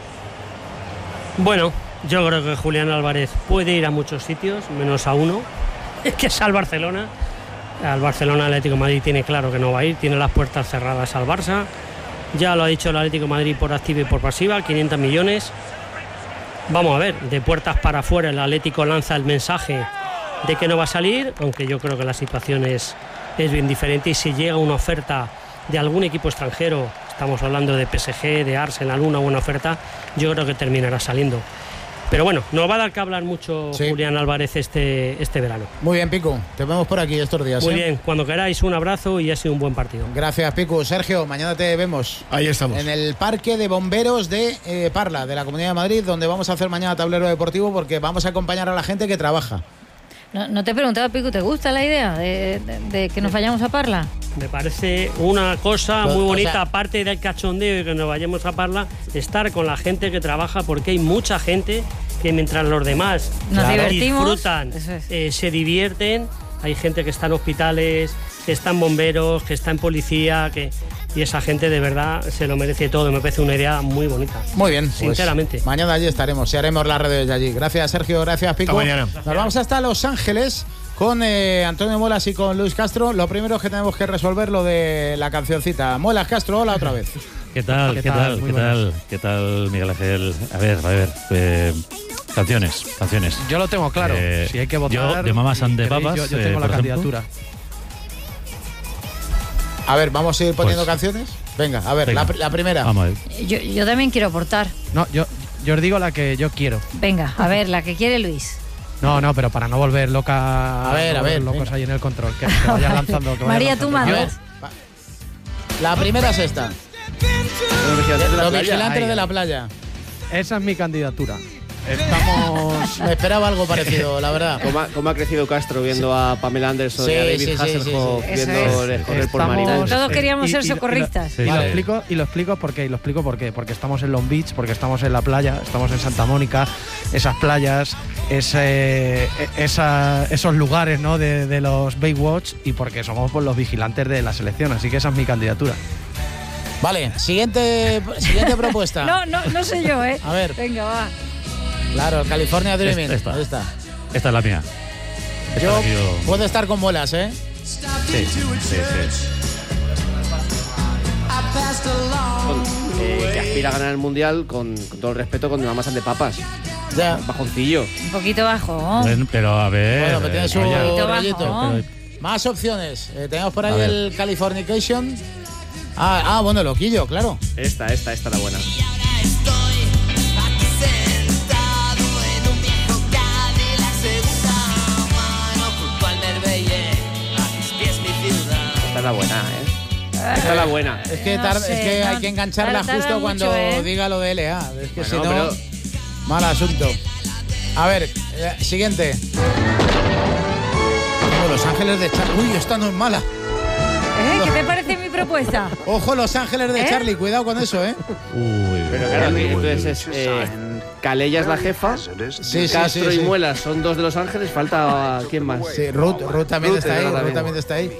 Bueno, yo creo que Julián Álvarez puede ir a muchos sitios, menos a uno, que es al Barcelona. Al Barcelona Atlético de Madrid tiene claro que no va a ir, tiene las puertas cerradas al Barça. Ya lo ha dicho el Atlético de Madrid por activa y por pasiva, quinientos millones. Vamos a ver, de puertas para afuera el Atlético lanza el mensaje de que no va a salir, aunque yo creo que la situación es, es bien diferente, y si llega una oferta de algún equipo extranjero, estamos hablando de P S G, de Arsenal, una buena oferta, yo creo que terminará saliendo. Pero bueno, nos va a dar que hablar mucho Sí. Julián Álvarez este, este verano. Muy bien, Picu, te vemos por aquí estos días. Muy ¿eh? bien, cuando queráis un abrazo y ha sido un buen partido. Gracias, Picu. Sergio, mañana te vemos Ahí estamos. en el Parque de Bomberos de eh, Parla, de la Comunidad de Madrid, donde vamos a hacer mañana tablero deportivo porque vamos a acompañar a la gente que trabaja. No, no te he preguntado, Pico, ¿te gusta la idea de, de- de que nos vayamos a Parla? Me parece una cosa Lo- muy o bonita, sea- aparte del cachondeo y que nos vayamos a Parla, estar con la gente que trabaja, porque hay mucha gente que mientras los demás Nos claro, divertimos. disfrutan, Eso es. eh, se divierten, hay gente que está en hospitales, que está en bomberos, que está en policía, que y esa gente de verdad se lo merece todo. Me parece una idea muy bonita. Muy bien, pues Sinceramente. mañana allí estaremos y haremos las redes de allí. Gracias, Sergio. Gracias, Pico. Hasta mañana. Nos vamos hasta Los Ángeles con eh, Antonio Muelas y con Luis Castro. Lo primero es que tenemos que resolver lo de la cancioncita. Muelas, Castro, hola otra vez. ¿Qué tal? ¿Qué, ¿Qué tal? tal? Muy ¿Qué tal? ¿Qué tal, Miguel Ángel? A ver, a ver. eh, canciones, canciones. Yo lo tengo claro. Eh, si hay que votar. yo, de Mamas and the si queréis, Papas, Yo, yo tengo eh, la por ejemplo. candidatura. A ver, ¿vamos a ir poniendo Pues- canciones? Venga, a ver, Venga. La, la primera. Vamos a ver. Yo, yo también quiero aportar. No, yo, yo os digo la que yo quiero. Venga, a ver, la que quiere Luis. No, no, pero para no volver loca. A ver, no a ver, volver locos venga. ahí en el control. Que, que vayan lanzando. Que vayan María, tú lanzando. A ver, mandas. va. La primera es esta. Los vigilantes de la Los playa. vigilantes ahí, de la ahí. playa. Esa es mi candidatura. Estamos. Me esperaba algo parecido, la verdad. ¿Cómo ha, cómo ha crecido Castro viendo a Pamela Anderson Sí, y a David sí, sí, Hasselhoff sí, sí. viendo Eso correr por Estamos- Marina? Todos eh, queríamos y- ser y- y lo- socorristas. Sí, Y lo vale. explico, y lo explico porque, y lo explico porque, porque estamos en Long Beach, porque estamos en la playa, estamos en Santa Mónica, esas playas, ese, esa- esos lugares, ¿no? de, de los Baywatch, y porque somos pues, los vigilantes de la selección, así que esa es mi candidatura. Vale, siguiente, siguiente propuesta. No, no, no sé yo, ¿eh? A ver. Venga, va. Claro, California Dreaming. Esta. Ahí está. Esta es la mía. Esta Yo es la que yo- puedo estar con Muelas, ¿eh? Sí, sí, sí. Eh, que aspira a ganar el mundial con, con todo el respeto con Mamas and the Papas. Ya. Bajoncillo. Un poquito bajo. Bueno, pero a ver. Bueno, pero tiene eh, su vaya. Poquito rollito. bajo. Pero- Más opciones. Eh, tenemos por ahí A ver. el Californication. Ah, ah, bueno, Loquillo, claro. Esta, esta, esta la buena. es la buena, ¿eh? Esta es la buena. Es que, No tar- sé, es que hay no- que engancharla tarda justo mucho, cuando ¿eh? diga lo de L A. Es que Bueno, si no, pero- mal asunto. A ver, eh, siguiente. Oh, Los Ángeles de Charlie. Uy, esta no es mala. ¿Eh? ¿Qué te parece mi propuesta? Ojo, Los Ángeles de ¿Eh? Charlie. Cuidado con eso, ¿eh? Uy, Pero claro, aquí entonces es eh, Calella es la jefa, Sí, sí, Castro sí, y sí. Muelas son dos de Los Ángeles, falta ¿quién más? Sí, Ruth, Ruth también Ruth está ahí. es verdad, Ruth también está ahí.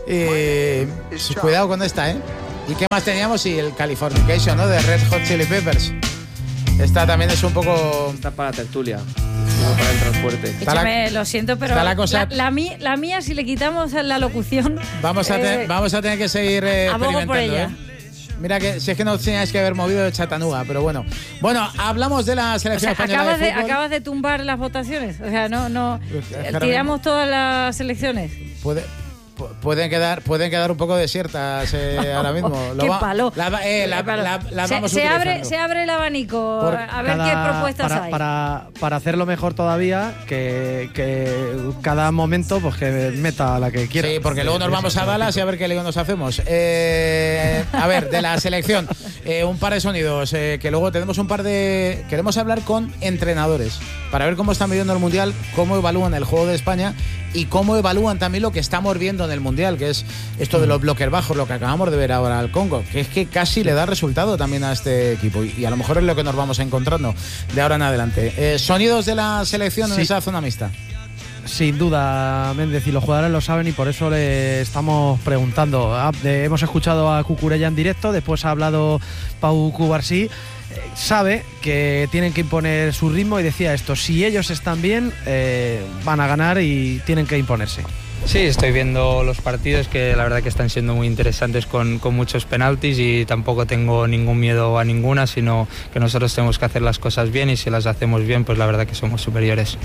Eh, sí, cuidado con esta, ¿eh? ¿Y qué más teníamos? Y el Californication, ¿no? De Red Hot Chili Peppers. Esta también es un poco. Está para tertulia, no para entrar fuerte. Está la- Échame, lo siento, pero está la cosa- la, la mi- la mía, si le quitamos la locución, Vamos a, te- eh, vamos a tener que seguir eh, abogo experimentando. por ella. ¿eh? Mira que si es que no teníais que haber movido de Chattanooga, pero bueno. Bueno, hablamos de la O selección sea, española acabas de de, fútbol. acabas de tumbar las votaciones. O sea, no, no. Pues, es que eh, ahora Tiramos todas las selecciones. Puede- pu- pueden quedar pueden quedar un poco desiertas eh, ahora mismo. Lo Qué va- palo. La, va- eh, la- Qué palo. la- la se, vamos se abre, utilizando. se abre el abanico. Por A ver cada- qué propuestas para, hay. Para, para hacerlo mejor todavía, que, que cada momento pues que meta la que quiera. Sí, porque luego nos vamos a Dallas y a ver qué lío nos hacemos. Eh, a ver, de la selección, eh, un par de sonidos, eh, que luego tenemos un par de... Queremos hablar con entrenadores para ver cómo están viviendo el Mundial, cómo evalúan el juego de España y cómo evalúan también lo que estamos viendo en el Mundial, que es esto de los bloques bajos, lo que acabamos de ver ahora al Congo, que es que casi le da resultado también a este equipo y, y a lo mejor es lo que nos vamos encontrando de ahora en adelante. Eh, sonidos de la selección en Sí. esa zona mixta. Sin duda, Méndez, y los jugadores lo saben y por eso le estamos preguntando. Ah, de- hemos escuchado a Cucurella en directo, después ha hablado Pau Cubarsí. Eh, sabe que tienen que imponer su ritmo y decía esto, si ellos están bien, eh, van a ganar y tienen que imponerse. Sí, estoy viendo los partidos que la verdad que están siendo muy interesantes con, con muchos penaltis y tampoco tengo ningún miedo a ninguna, sino que nosotros tenemos que hacer las cosas bien y si las hacemos bien, pues la verdad que somos superiores.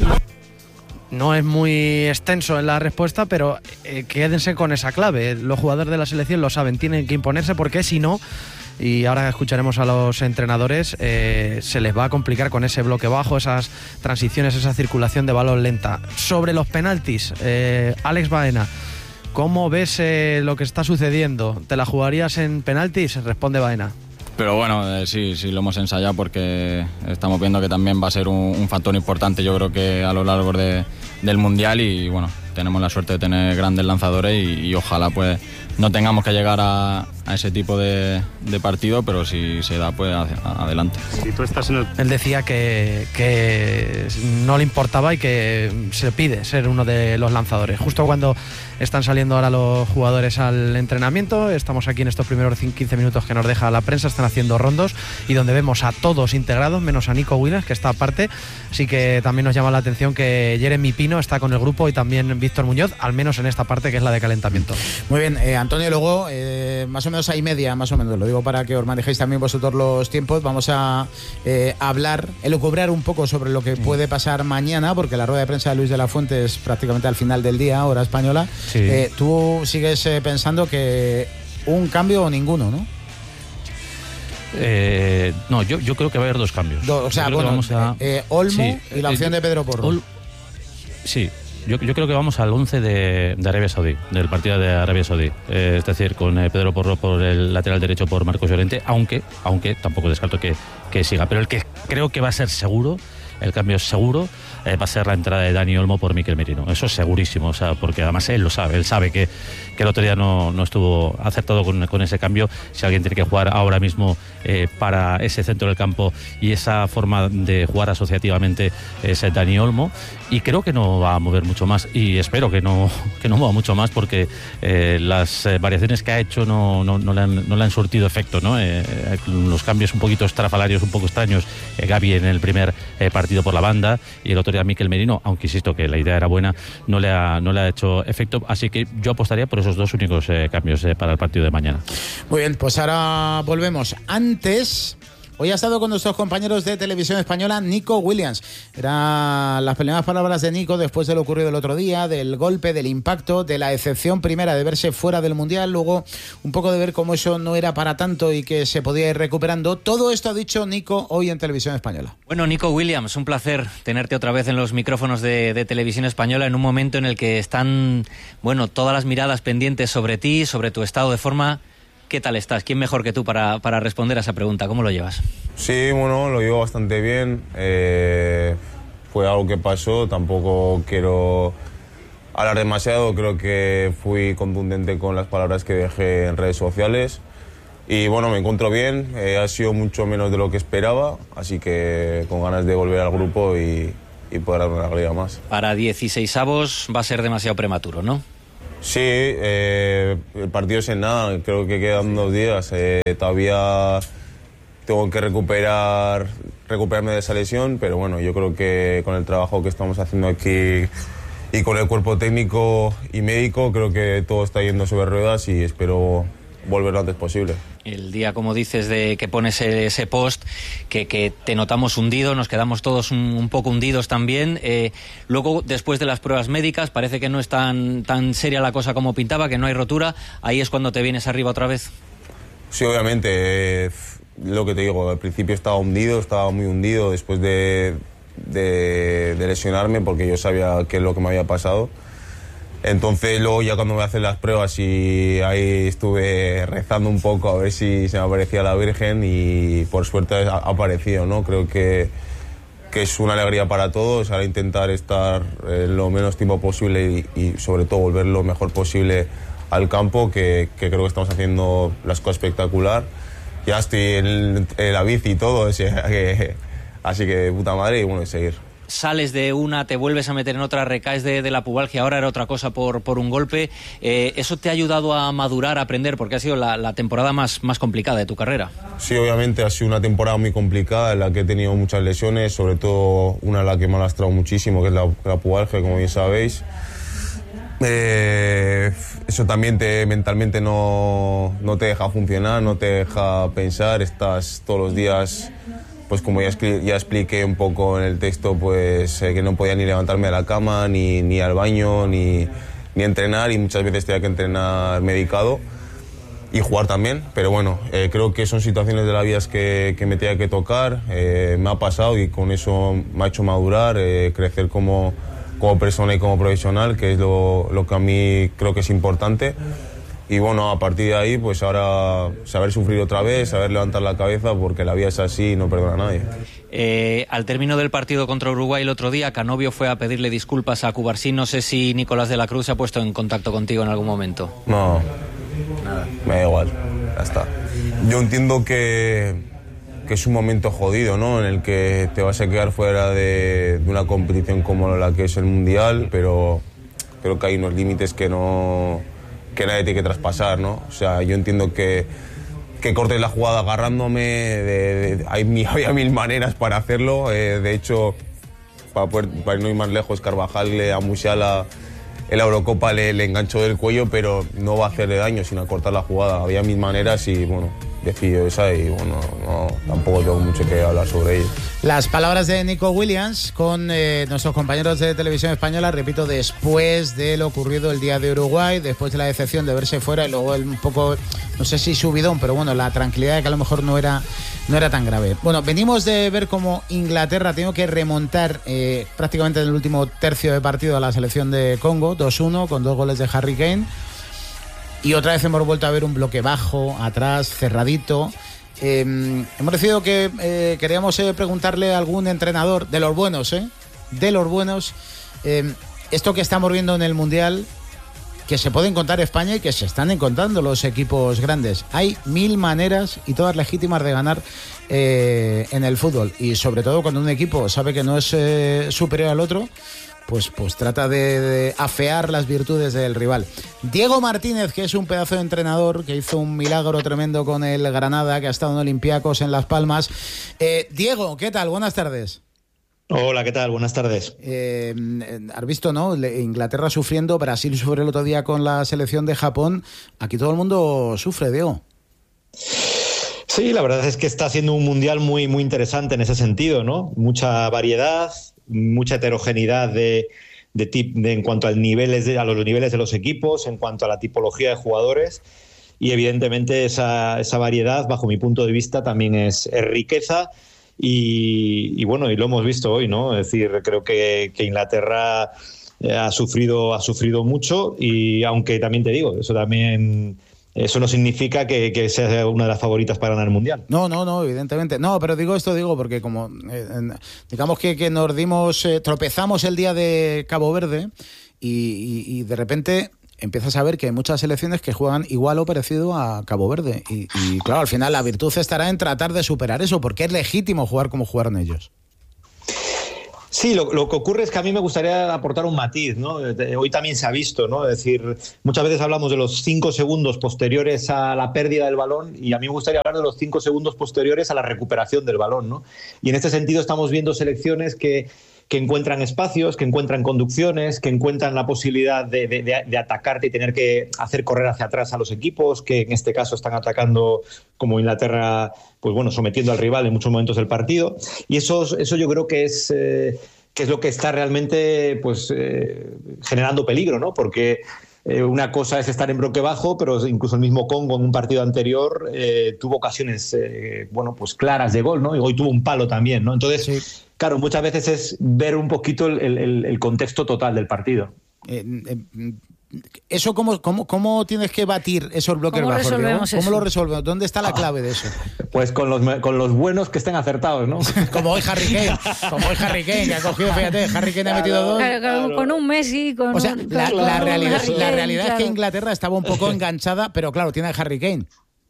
No es muy extenso en la respuesta, pero eh, quédense con esa clave. Los jugadores de la selección lo saben, tienen que imponerse porque si no, y ahora escucharemos a los entrenadores, eh, se les va a complicar con ese bloque bajo, esas transiciones, esa circulación de balón lenta. Sobre los penaltis, eh, Alex Baena, ¿cómo ves eh, lo que está sucediendo? ¿Te la jugarías en penaltis? Responde Baena. Pero bueno, eh, sí, sí lo hemos ensayado porque estamos viendo que también va a ser un, un factor importante, yo creo que a lo largo de, del Mundial y bueno, tenemos la suerte de tener grandes lanzadores y, y ojalá pues no tengamos que llegar a, a ese tipo de, de partido, pero si se da pues hacia- adelante. Si tú estás en el... Él decía que, que no le importaba y que se pide ser uno de los lanzadores. Justo cuando están saliendo ahora los jugadores al entrenamiento, estamos aquí en estos primeros quince minutos que nos deja la prensa, están haciendo rondos y donde vemos a todos integrados, menos a Nico Williams, que está aparte. Así que también nos llama la atención que Jeremy Pino está con el grupo y también Víctor Muñoz, al menos en esta parte que es la de calentamiento. Muy bien, eh, Antonio, luego eh, más o menos hay media, más o menos, lo digo para que os manejéis también vosotros los tiempos. Vamos a eh, hablar, elucubrar un poco sobre lo que puede pasar mañana, porque la rueda de prensa de Luis de la Fuente es prácticamente al final del día, hora española. Sí. Eh, tú sigues eh, pensando que un cambio o ninguno, ¿no? Eh, no, yo, yo creo que va a haber dos cambios. Do- o sea, Yo creo que bueno, vamos a- eh, eh, Olmo Sí, y la eh, opción yo- de Pedro Porro. Ol- Sí, yo, yo creo que vamos al once de, de Arabia Saudí, del partido de Arabia Saudí. Eh, es decir, con eh, Pedro Porro por el lateral derecho por Marcos Llorente, aunque, aunque tampoco descarto que, que siga. Pero el que creo que va a ser seguro, el cambio seguro, eh, va a ser la entrada de Dani Olmo por Mikel Merino. Eso es segurísimo, o sea, porque además él lo sabe, él sabe que, que el otro día no, no estuvo acertado con, con ese cambio. Si alguien tiene que jugar ahora mismo eh, para ese centro del campo y esa forma de jugar asociativamente es Dani Olmo, y creo que no va a mover mucho más y espero que no, que no mueva mucho más porque eh, las eh, variaciones que ha hecho no, no, no, le, han, no le han surtido efecto, ¿no? Eh, eh, los cambios un poquito estrafalarios, un poco extraños, eh, Gavi en el primer eh, partido por la banda y el otro día Mikel Merino, aunque insisto que la idea era buena, no le ha, no le ha hecho efecto, así que yo apostaría por esos dos únicos eh, cambios eh, para el partido de mañana. Muy bien, pues ahora volvemos. Antes, Hoy ha estado con nuestros compañeros de Televisión Española Nico Williams. Eran las primeras palabras de Nico después de lo ocurrido el otro día, del golpe, del impacto, de la excepción primera de verse fuera del Mundial, luego un poco de ver cómo eso no era para tanto y que se podía ir recuperando. Todo esto ha dicho Nico hoy en Televisión Española. Bueno, Nico Williams, un placer tenerte otra vez en los micrófonos de, de Televisión Española en un momento en el que están, bueno, todas las miradas pendientes sobre ti, sobre tu estado de forma. ¿Qué tal estás? ¿Quién mejor que tú para, para responder a esa pregunta? ¿Cómo lo llevas? Sí, bueno, lo llevo bastante bien. Eh, fue algo que pasó, tampoco quiero hablar demasiado, creo que fui contundente con las palabras que dejé en redes sociales. Y bueno, me encuentro bien, eh, ha sido mucho menos de lo que esperaba, así que con ganas de volver al grupo y, y poder dar una alegría más. Para dieciseisavos va a ser demasiado prematuro, ¿no? Sí, eh, el partido es en nada, creo que quedan dos días. Eh, todavía tengo que recuperar, recuperarme de esa lesión, pero bueno, yo creo que con el trabajo que estamos haciendo aquí y con el cuerpo técnico y médico, creo que todo está yendo sobre ruedas y espero volver lo antes posible. El día, como dices, de que pones ese post, que, que te notamos hundido, nos quedamos todos un, un poco hundidos también. Eh, luego, después de las pruebas médicas, parece que no es tan, tan seria la cosa como pintaba, que no hay rotura. Ahí es cuando te vienes arriba otra vez. Sí, obviamente. Eh, lo que te digo, al principio estaba hundido, estaba muy hundido después de, de, de lesionarme, porque yo sabía qué es lo que me había pasado. Entonces luego ya cuando me hacen las pruebas y ahí estuve rezando un poco a ver si se me aparecía la Virgen y por suerte ha aparecido, ¿no? Creo que, que es una alegría para todos, ahora intentar estar eh, lo menos tiempo posible y, y sobre todo volver lo mejor posible al campo, que, que creo que estamos haciendo las cosas espectacular. Ya estoy en, en la bici y todo, o sea, que, así que de puta madre y bueno, y seguir. Sales de una, te vuelves a meter en otra, recaes de, de la pubalgia, ahora era otra cosa por, por un golpe. Eh, ¿Eso te ha ayudado a madurar, a aprender? Porque ha sido la, la temporada más, más complicada de tu carrera. Sí, obviamente ha sido una temporada muy complicada en la que he tenido muchas lesiones, sobre todo una en la que me ha lastrado muchísimo, que es la, la pubalgia, como bien sabéis. Eh, eso también te, mentalmente no, no te deja funcionar, no te deja pensar, estás todos los días... Pues como ya, ya expliqué un poco en el texto, pues eh, que no podía ni levantarme de la cama, ni, ni al baño, ni, ni entrenar, y muchas veces tenía que entrenar medicado y jugar también. Pero bueno, eh, creo que son situaciones de la vida que, que me tenía que tocar, eh, me ha pasado y con eso me ha hecho madurar, eh, crecer como, como persona y como profesional, que es lo, lo que a mí creo que es importante. Y bueno, a partir de ahí, pues ahora saber sufrir otra vez, saber levantar la cabeza, porque la vida es así y no perdona a nadie. Eh, al término del partido contra Uruguay el otro día, Canovio fue a pedirle disculpas a Cubarsí. No sé si Nicolás de la Cruz se ha puesto en contacto contigo en algún momento. No, nada, me da igual, ya está. Yo entiendo que, que es un momento jodido, ¿no? En el que te vas a quedar fuera de, de una competición como la que es el Mundial, pero creo que hay unos límites que no... que nadie tiene que traspasar, ¿no? O sea, yo entiendo que, que cortes la jugada agarrándome, de, de, hay, había mil maneras para hacerlo, eh, de hecho, para, poder, para no ir más lejos, Carvajal le, a Musiala en la Eurocopa le, le enganchó del cuello, pero no va a hacerle daño, sino a cortar la jugada, había mil maneras y bueno, decidió esa y bueno, no, tampoco tengo mucho que hablar sobre ello. Las palabras de Nico Williams con eh, nuestros compañeros de Televisión Española, repito, después de lo ocurrido el día de Uruguay, después de la decepción de verse fuera y luego el, un poco, no sé si subidón, pero bueno, la tranquilidad de que a lo mejor no era, no era tan grave. Bueno, venimos de ver cómo Inglaterra tengo que remontar eh, prácticamente en el último tercio de partido a la selección de Congo, dos uno, con dos goles de Harry Kane. Y otra vez hemos vuelto a ver un bloque bajo, atrás, cerradito. Eh, hemos decidido que eh, queríamos eh, preguntarle a algún entrenador, de los buenos, ¿eh? De los buenos, eh, esto que estamos viendo en el Mundial, que se puede encontrar España y que se están encontrando los equipos grandes. Hay mil maneras y todas legítimas de ganar eh, en el fútbol. Y sobre todo cuando un equipo sabe que no es eh, superior al otro, Pues, pues trata de, de afear las virtudes del rival. Diego Martínez, que es un pedazo de entrenador, que hizo un milagro tremendo con el Granada, que ha estado en Olympiacos, en Las Palmas. Eh, Diego, ¿qué tal? Buenas tardes. Hola, ¿qué tal? Buenas tardes. Eh, has visto, ¿no? Inglaterra sufriendo, Brasil sufre el otro día con la selección de Japón. Aquí todo el mundo sufre, Diego. Sí, la verdad es que está siendo un mundial muy, muy interesante en ese sentido, ¿no? Mucha variedad, mucha heterogeneidad de, de, tip, de en cuanto al niveles de, a los niveles de los equipos, en cuanto a la tipología de jugadores. Y evidentemente esa, esa variedad, bajo mi punto de vista, también es, es riqueza. Y, y bueno, y lo hemos visto hoy, ¿no? Es decir, creo que, que Inglaterra eh, ha sufrido, ha sufrido mucho, y aunque también te digo, eso también eso no significa que, que sea una de las favoritas para ganar el Mundial. No, no, no, evidentemente. No, pero digo esto, digo, porque como eh, digamos que, que nos dimos, eh, tropezamos el día de Cabo Verde y, y, y de repente empiezas a ver que hay muchas selecciones que juegan igual o parecido a Cabo Verde. Y, y claro, al final la virtud estará en tratar de superar eso, porque es legítimo jugar como jugaron ellos. Sí, lo, lo que ocurre es que a mí me gustaría aportar un matiz, ¿no? Hoy también se ha visto, ¿no? Es decir, muchas veces hablamos de los cinco segundos posteriores a la pérdida del balón, y a mí me gustaría hablar de los cinco segundos posteriores a la recuperación del balón, ¿no? Y en este sentido estamos viendo selecciones que que encuentran espacios, que encuentran conducciones, que encuentran la posibilidad de, de, de atacarte y tener que hacer correr hacia atrás a los equipos, que en este caso están atacando como Inglaterra, pues bueno, sometiendo al rival en muchos momentos del partido. Y eso, eso yo creo que es, eh, que es lo que está realmente pues, eh, generando peligro, ¿no? Porque eh, una cosa es estar en bloque bajo, pero incluso el mismo Congo en un partido anterior eh, tuvo ocasiones eh, bueno, pues claras de gol, ¿no? Y hoy tuvo un palo también, ¿no? Entonces, sí. Claro, muchas veces es ver un poquito el, el, el contexto total del partido. Eh, eh, ¿Eso cómo, cómo, cómo tienes que batir esos bloques ¿Cómo bajos? Resolvemos ¿Cómo eso? lo resolvemos? ¿Dónde está la clave de eso? Pues con los, con los buenos que estén acertados, ¿no? Como hoy Harry Kane, como hoy Harry Kane, que ha cogido, fíjate, Harry Kane ha metido dos. Claro, claro, con un Messi, con o sea, un, la, claro, la con realidad, Harry la Kane, realidad claro. es que Inglaterra estaba un poco enganchada, pero claro, tiene a Harry Kane.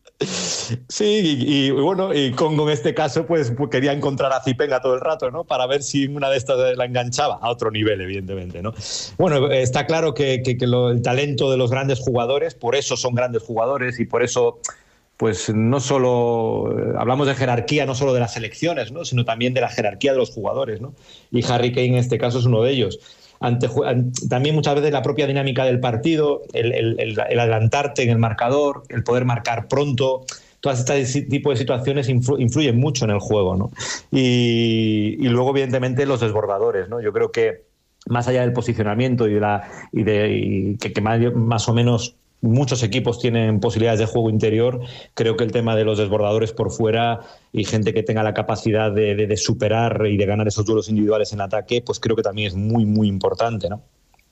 Sí, y, y bueno, y Congo en este caso pues, pues quería encontrar a Zipenga todo el rato, ¿no? Para ver si una de estas la enganchaba a otro nivel, evidentemente, ¿no? Bueno, está claro que, que, que lo, el talento de los grandes jugadores, por eso son grandes jugadores y por eso, pues no solo hablamos de jerarquía, no solo de las selecciones, ¿no? Sino también de la jerarquía de los jugadores, ¿no? Y Harry Kane en este caso es uno de ellos. Ante, también muchas veces la propia dinámica del partido, el, el, el, el adelantarte en el marcador, el poder marcar pronto, todas este tipo de situaciones influ, influyen mucho en el juego, ¿no? Y, y luego, evidentemente, los desbordadores, ¿no? Yo creo que más allá del posicionamiento y, de la, y, de, y que, que más, más o menos muchos equipos tienen posibilidades de juego interior, creo que el tema de los desbordadores por fuera y gente que tenga la capacidad de, de, de superar y de ganar esos duelos individuales en ataque, pues creo que también es muy, muy importante, ¿no?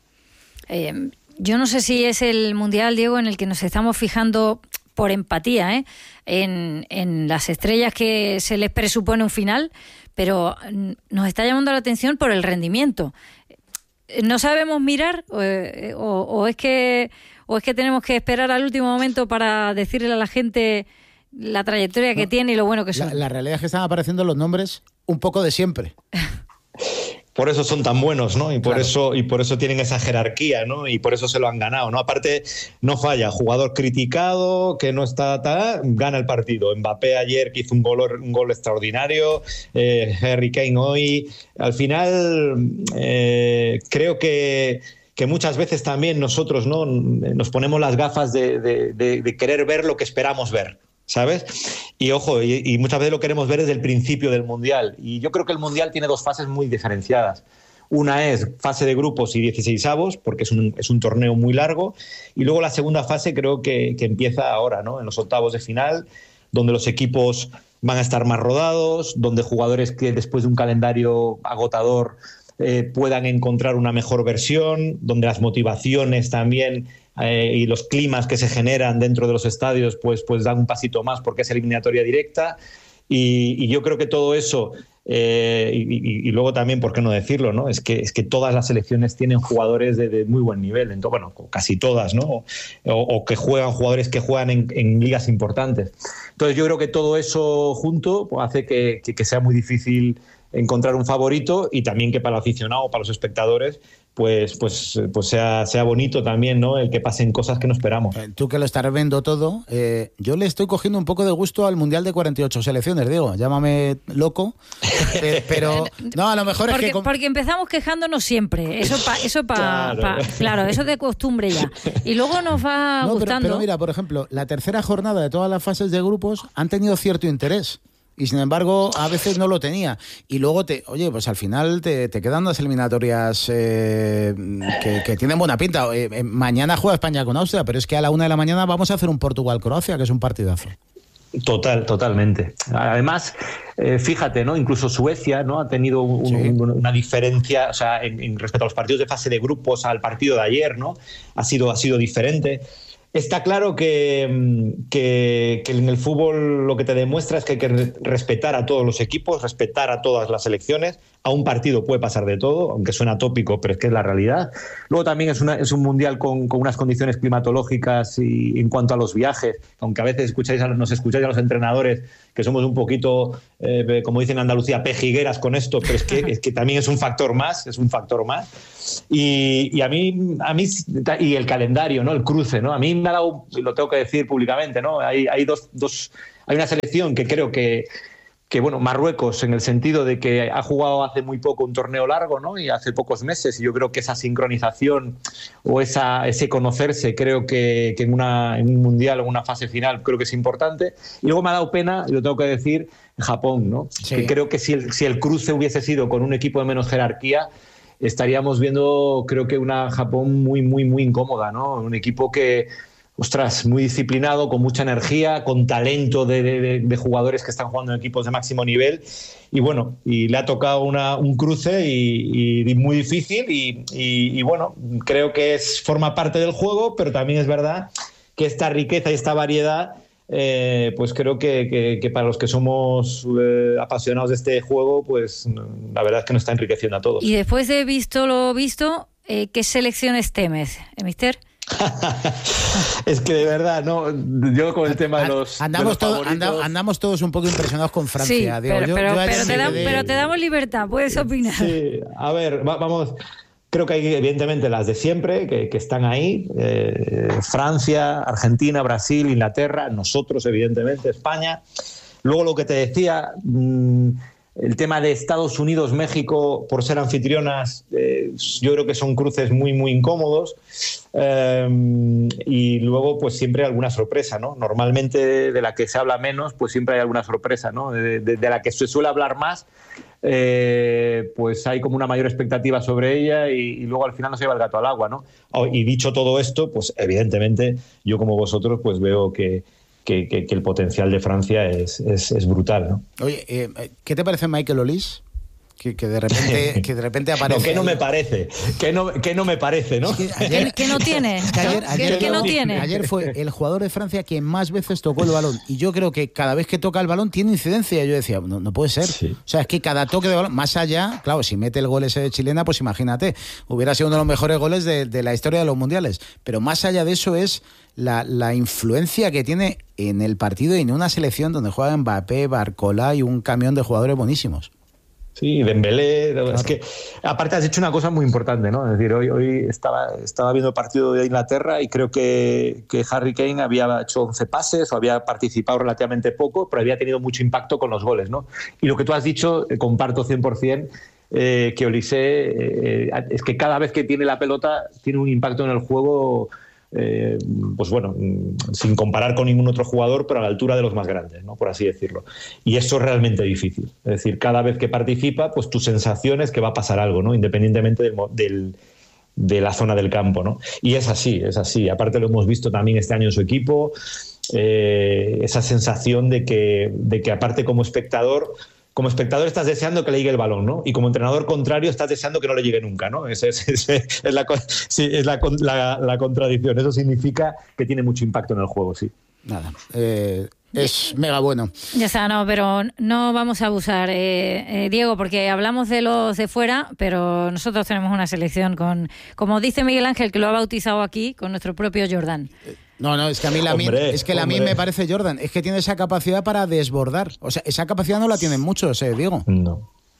Eh, yo no sé si es el Mundial, Diego, en el que nos estamos fijando por empatía, ¿eh? en, en las estrellas que se les presupone un final, pero nos está llamando la atención por el rendimiento. ¿No sabemos mirar o, o, o es que o es que tenemos que esperar al último momento para decirle a la gente la trayectoria que no, tiene y lo bueno que son? La, la realidad es que están apareciendo los nombres un poco de siempre. Por eso son tan buenos, ¿no? Y por claro. eso y por eso tienen esa jerarquía, ¿no? Y por eso se lo han ganado, ¿no? Aparte, no falla, jugador criticado, que no está tan, gana el partido. Mbappé ayer que hizo un gol, un gol extraordinario, eh, Harry Kane hoy. Al final, eh, creo que que muchas veces también nosotros, ¿no? Nos ponemos las gafas de, de, de, de querer ver lo que esperamos ver, ¿sabes? Y ojo, y, y muchas veces lo queremos ver desde el principio del Mundial. Y yo creo que el Mundial tiene dos fases muy diferenciadas. Una es fase de grupos y dieciseisavos, porque es un, es un torneo muy largo. Y luego la segunda fase creo que, que empieza ahora, ¿no? En los octavos de final, donde los equipos van a estar más rodados, donde jugadores que después de un calendario agotador eh, puedan encontrar una mejor versión, donde las motivaciones también eh, y los climas que se generan dentro de los estadios pues, pues dan un pasito más porque es eliminatoria directa. Y, y yo creo que todo eso, eh, y, y, y luego también, ¿por qué no decirlo? ¿no? Es, que, es que todas las selecciones tienen jugadores de, de muy buen nivel, entonces, bueno, casi todas, ¿no? O, o que juegan jugadores que juegan en, en ligas importantes. Entonces yo creo que todo eso junto pues, hace que, que, que sea muy difícil encontrar un favorito y también que para el aficionado, para los espectadores, pues, pues, pues sea, sea bonito también, ¿no? El que pasen cosas que no esperamos. Tú que lo estás viendo todo, eh, yo le estoy cogiendo un poco de gusto al Mundial de cuarenta y ocho selecciones, Diego, llámame loco, eh, pero no, a lo mejor porque, es que... Porque empezamos quejándonos siempre, eso pa, eso pa, claro. Pa, claro, eso de costumbre ya, y luego nos va no, gustando. Pero, pero mira, por ejemplo, la tercera jornada de todas las fases de grupos han tenido cierto interés. Y sin embargo, a veces no lo tenía. Y luego, te, oye, pues al final te, te quedan las eliminatorias eh, que, que tienen buena pinta. Eh, eh, mañana juega España con Austria, pero es que a la una de la mañana vamos a hacer un Portugal-Croacia, que es un partidazo. Total, totalmente. Además, eh, fíjate, ¿no? Incluso Suecia, ¿no? Ha tenido un, sí. un, una diferencia, o sea, en, en respecto a los partidos de fase de grupos al partido de ayer, ¿no? Ha sido, ha sido diferente. Está claro que, que, que en el fútbol lo que te demuestra es que hay que respetar a todos los equipos, respetar a todas las selecciones. A un partido puede pasar de todo, aunque suena tópico, pero es que es la realidad. Luego también es, una, es un mundial con, con unas condiciones climatológicas y en cuanto a los viajes, aunque a veces escucháis a, nos escucháis a los entrenadores que somos un poquito, eh, como dicen en Andalucía, pejigueras con esto, pero es que, es que también es un factor más, es un factor más. Y, y a mí, a mí, y el calendario, ¿no? El cruce, ¿no? A mí me ha dado, lo tengo que decir públicamente, ¿no? Hay, hay dos, dos, hay una selección que creo que que bueno, Marruecos, en el sentido de que ha jugado hace muy poco un torneo largo, ¿no? Y hace pocos meses, y yo creo que esa sincronización o esa, ese conocerse, creo que, que en, una, en un mundial o en una fase final, creo que es importante. Y luego me ha dado pena, y lo tengo que decir, Japón, ¿no? Sí. Que creo que si el, si el cruce hubiese sido con un equipo de menos jerarquía, estaríamos viendo, creo que una Japón muy, muy, muy incómoda, ¿no? Un equipo que, ostras, muy disciplinado, con mucha energía, con talento de, de, de jugadores que están jugando en equipos de máximo nivel. Y bueno, y le ha tocado una, un cruce y, y muy difícil. Y, y, y bueno, creo que es, forma parte del juego, pero también es verdad que esta riqueza y esta variedad, eh, pues creo que, que, que para los que somos eh, apasionados de este juego, pues la verdad es que nos está enriqueciendo a todos. Y después de visto lo visto, eh, ¿qué selecciones temes, eh, mister? Es que de verdad, no, yo con el tema de los, andamos, de los todo, anda, andamos todos un poco impresionados con Francia. Sí, digo, pero, yo, pero, yo pero, te da, de... pero te damos libertad, puedes opinar. Sí, a ver, va, vamos, creo que hay evidentemente las de siempre que, que están ahí, eh, Francia, Argentina, Brasil, Inglaterra, nosotros evidentemente, España. Luego lo que te decía, mmm, el tema de Estados Unidos, México, por ser anfitrionas, eh, yo creo que son cruces muy, muy incómodos. Eh, y luego, pues siempre hay alguna sorpresa, ¿no? Normalmente de la que se habla menos, pues siempre hay alguna sorpresa, ¿no? De, de, de la que se suele hablar más, eh, pues hay como una mayor expectativa sobre ella y, y luego al final no se lleva el gato al agua, ¿no? Y dicho todo esto, pues evidentemente yo como vosotros, pues veo que Que, que, que el potencial de Francia es, es, es brutal, ¿no? Oye, eh, ¿qué te parece Michael Olise? Que, que de repente que de repente aparece. No, que no me parece, que no, que no me parece, ¿no? Es que ayer, ¿Qué no tiene? Que ayer, ayer, ¿Qué no tiene? Ayer fue el jugador de Francia que más veces tocó el balón y yo creo que cada vez que toca el balón tiene incidencia. Yo decía, no, no puede ser. Sí. O sea, es que cada toque de balón, más allá, claro, si mete el gol ese de chilena, pues imagínate, hubiera sido uno de los mejores goles de, de la historia de los mundiales. Pero más allá de eso es la, la influencia que tiene en el partido y en una selección donde juegan Mbappé, Barcola y un camión de jugadores buenísimos. Sí, Dembélé, claro. Es que aparte has dicho una cosa muy importante, ¿no? Es decir, hoy, hoy estaba, estaba viendo el partido de Inglaterra y creo que, que Harry Kane había hecho once pases o había participado relativamente poco, pero había tenido mucho impacto con los goles, ¿no? Y lo que tú has dicho, eh, comparto cien por ciento, eh, que Olise eh, es que cada vez que tiene la pelota tiene un impacto en el juego. Eh, pues bueno, sin comparar con ningún otro jugador, pero a la altura de los más grandes, ¿no? Por así decirlo. Y eso es realmente difícil. Es decir, cada vez que participa, pues tu sensación es que va a pasar algo, ¿no? Independientemente del, del, de la zona del campo, ¿no? Y es así, es así. Aparte lo hemos visto también este año en su equipo, eh, esa sensación de que, de que aparte como espectador... Como espectador estás deseando que le llegue el balón, ¿no? Y como entrenador contrario estás deseando que no le llegue nunca, ¿no? Es, es, es, es, la, sí, es la, la, la contradicción. Eso significa que tiene mucho impacto en el juego, sí. Nada, eh, es mega bueno. Ya está, no, pero no vamos a abusar, eh, eh, Diego, porque hablamos de los de fuera, pero nosotros tenemos una selección con, como dice Miguel Ángel, que lo ha bautizado aquí, con nuestro propio Jordan. No, no, es que a mí la hombre, es que la mí me parece Jordan, es que tiene esa capacidad para desbordar. O sea, esa capacidad no la tienen muchos, eh, Diego. No.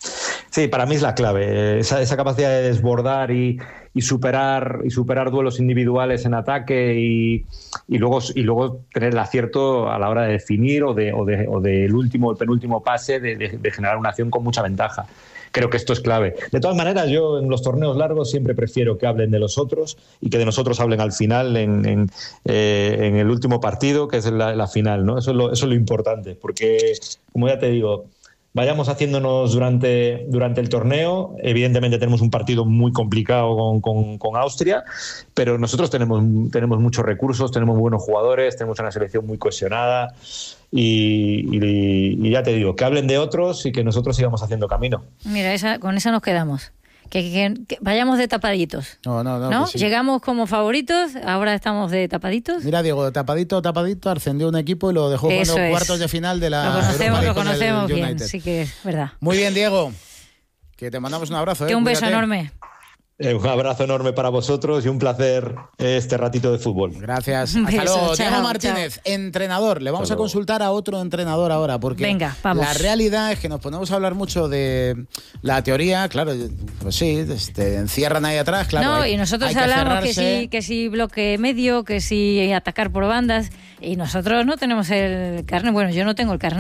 Sí, para mí es la clave, esa, esa capacidad de desbordar y, y superar y superar duelos individuales en ataque y, y luego y luego tener el acierto a la hora de definir o de o de o del último el penúltimo pase de, de, de generar una acción con mucha ventaja. Creo que esto es clave. De todas maneras, yo en los torneos largos siempre prefiero que hablen de los otros y que de nosotros hablen al final en, en, eh, en el último partido, que es la, la final, ¿no? Eso es lo, eso es lo importante, porque como ya te digo, vayamos haciéndonos durante, durante el torneo. Evidentemente tenemos un partido muy complicado con, con, con Austria, pero nosotros tenemos, tenemos muchos recursos, tenemos buenos jugadores, tenemos una selección muy cohesionada y, y, y ya te digo, que hablen de otros y que nosotros sigamos haciendo camino. Mira, esa, con esa nos quedamos. Que, que, que vayamos de tapaditos. No, no, no. ¿No? Sí. Llegamos como favoritos, ahora estamos de tapaditos. Mira, Diego, tapadito, tapadito, ascendió un equipo y lo dejó jugando Eso es. cuartos de final de la Lo conocemos, lo con el conocemos bien, United. sí que es verdad. Muy bien, Diego. Que te mandamos un abrazo. Que ¿eh? un beso Cuídate. enorme. Eh, un abrazo enorme para vosotros y un placer este ratito de fútbol. Gracias. Un Hasta beso, luego. chao, Diego Martínez, entrenador. Le vamos Hasta a luego. consultar a otro entrenador ahora, porque Venga, vamos. la realidad es que nos ponemos a hablar mucho de la teoría, claro, pues sí, te encierran ahí atrás, claro. no, hay- y nosotros hay que hablamos que cerrarse. sí, que sí bloque medio, que sí atacar por bandas, y nosotros no tenemos el carnet. Bueno, yo no tengo el carnet.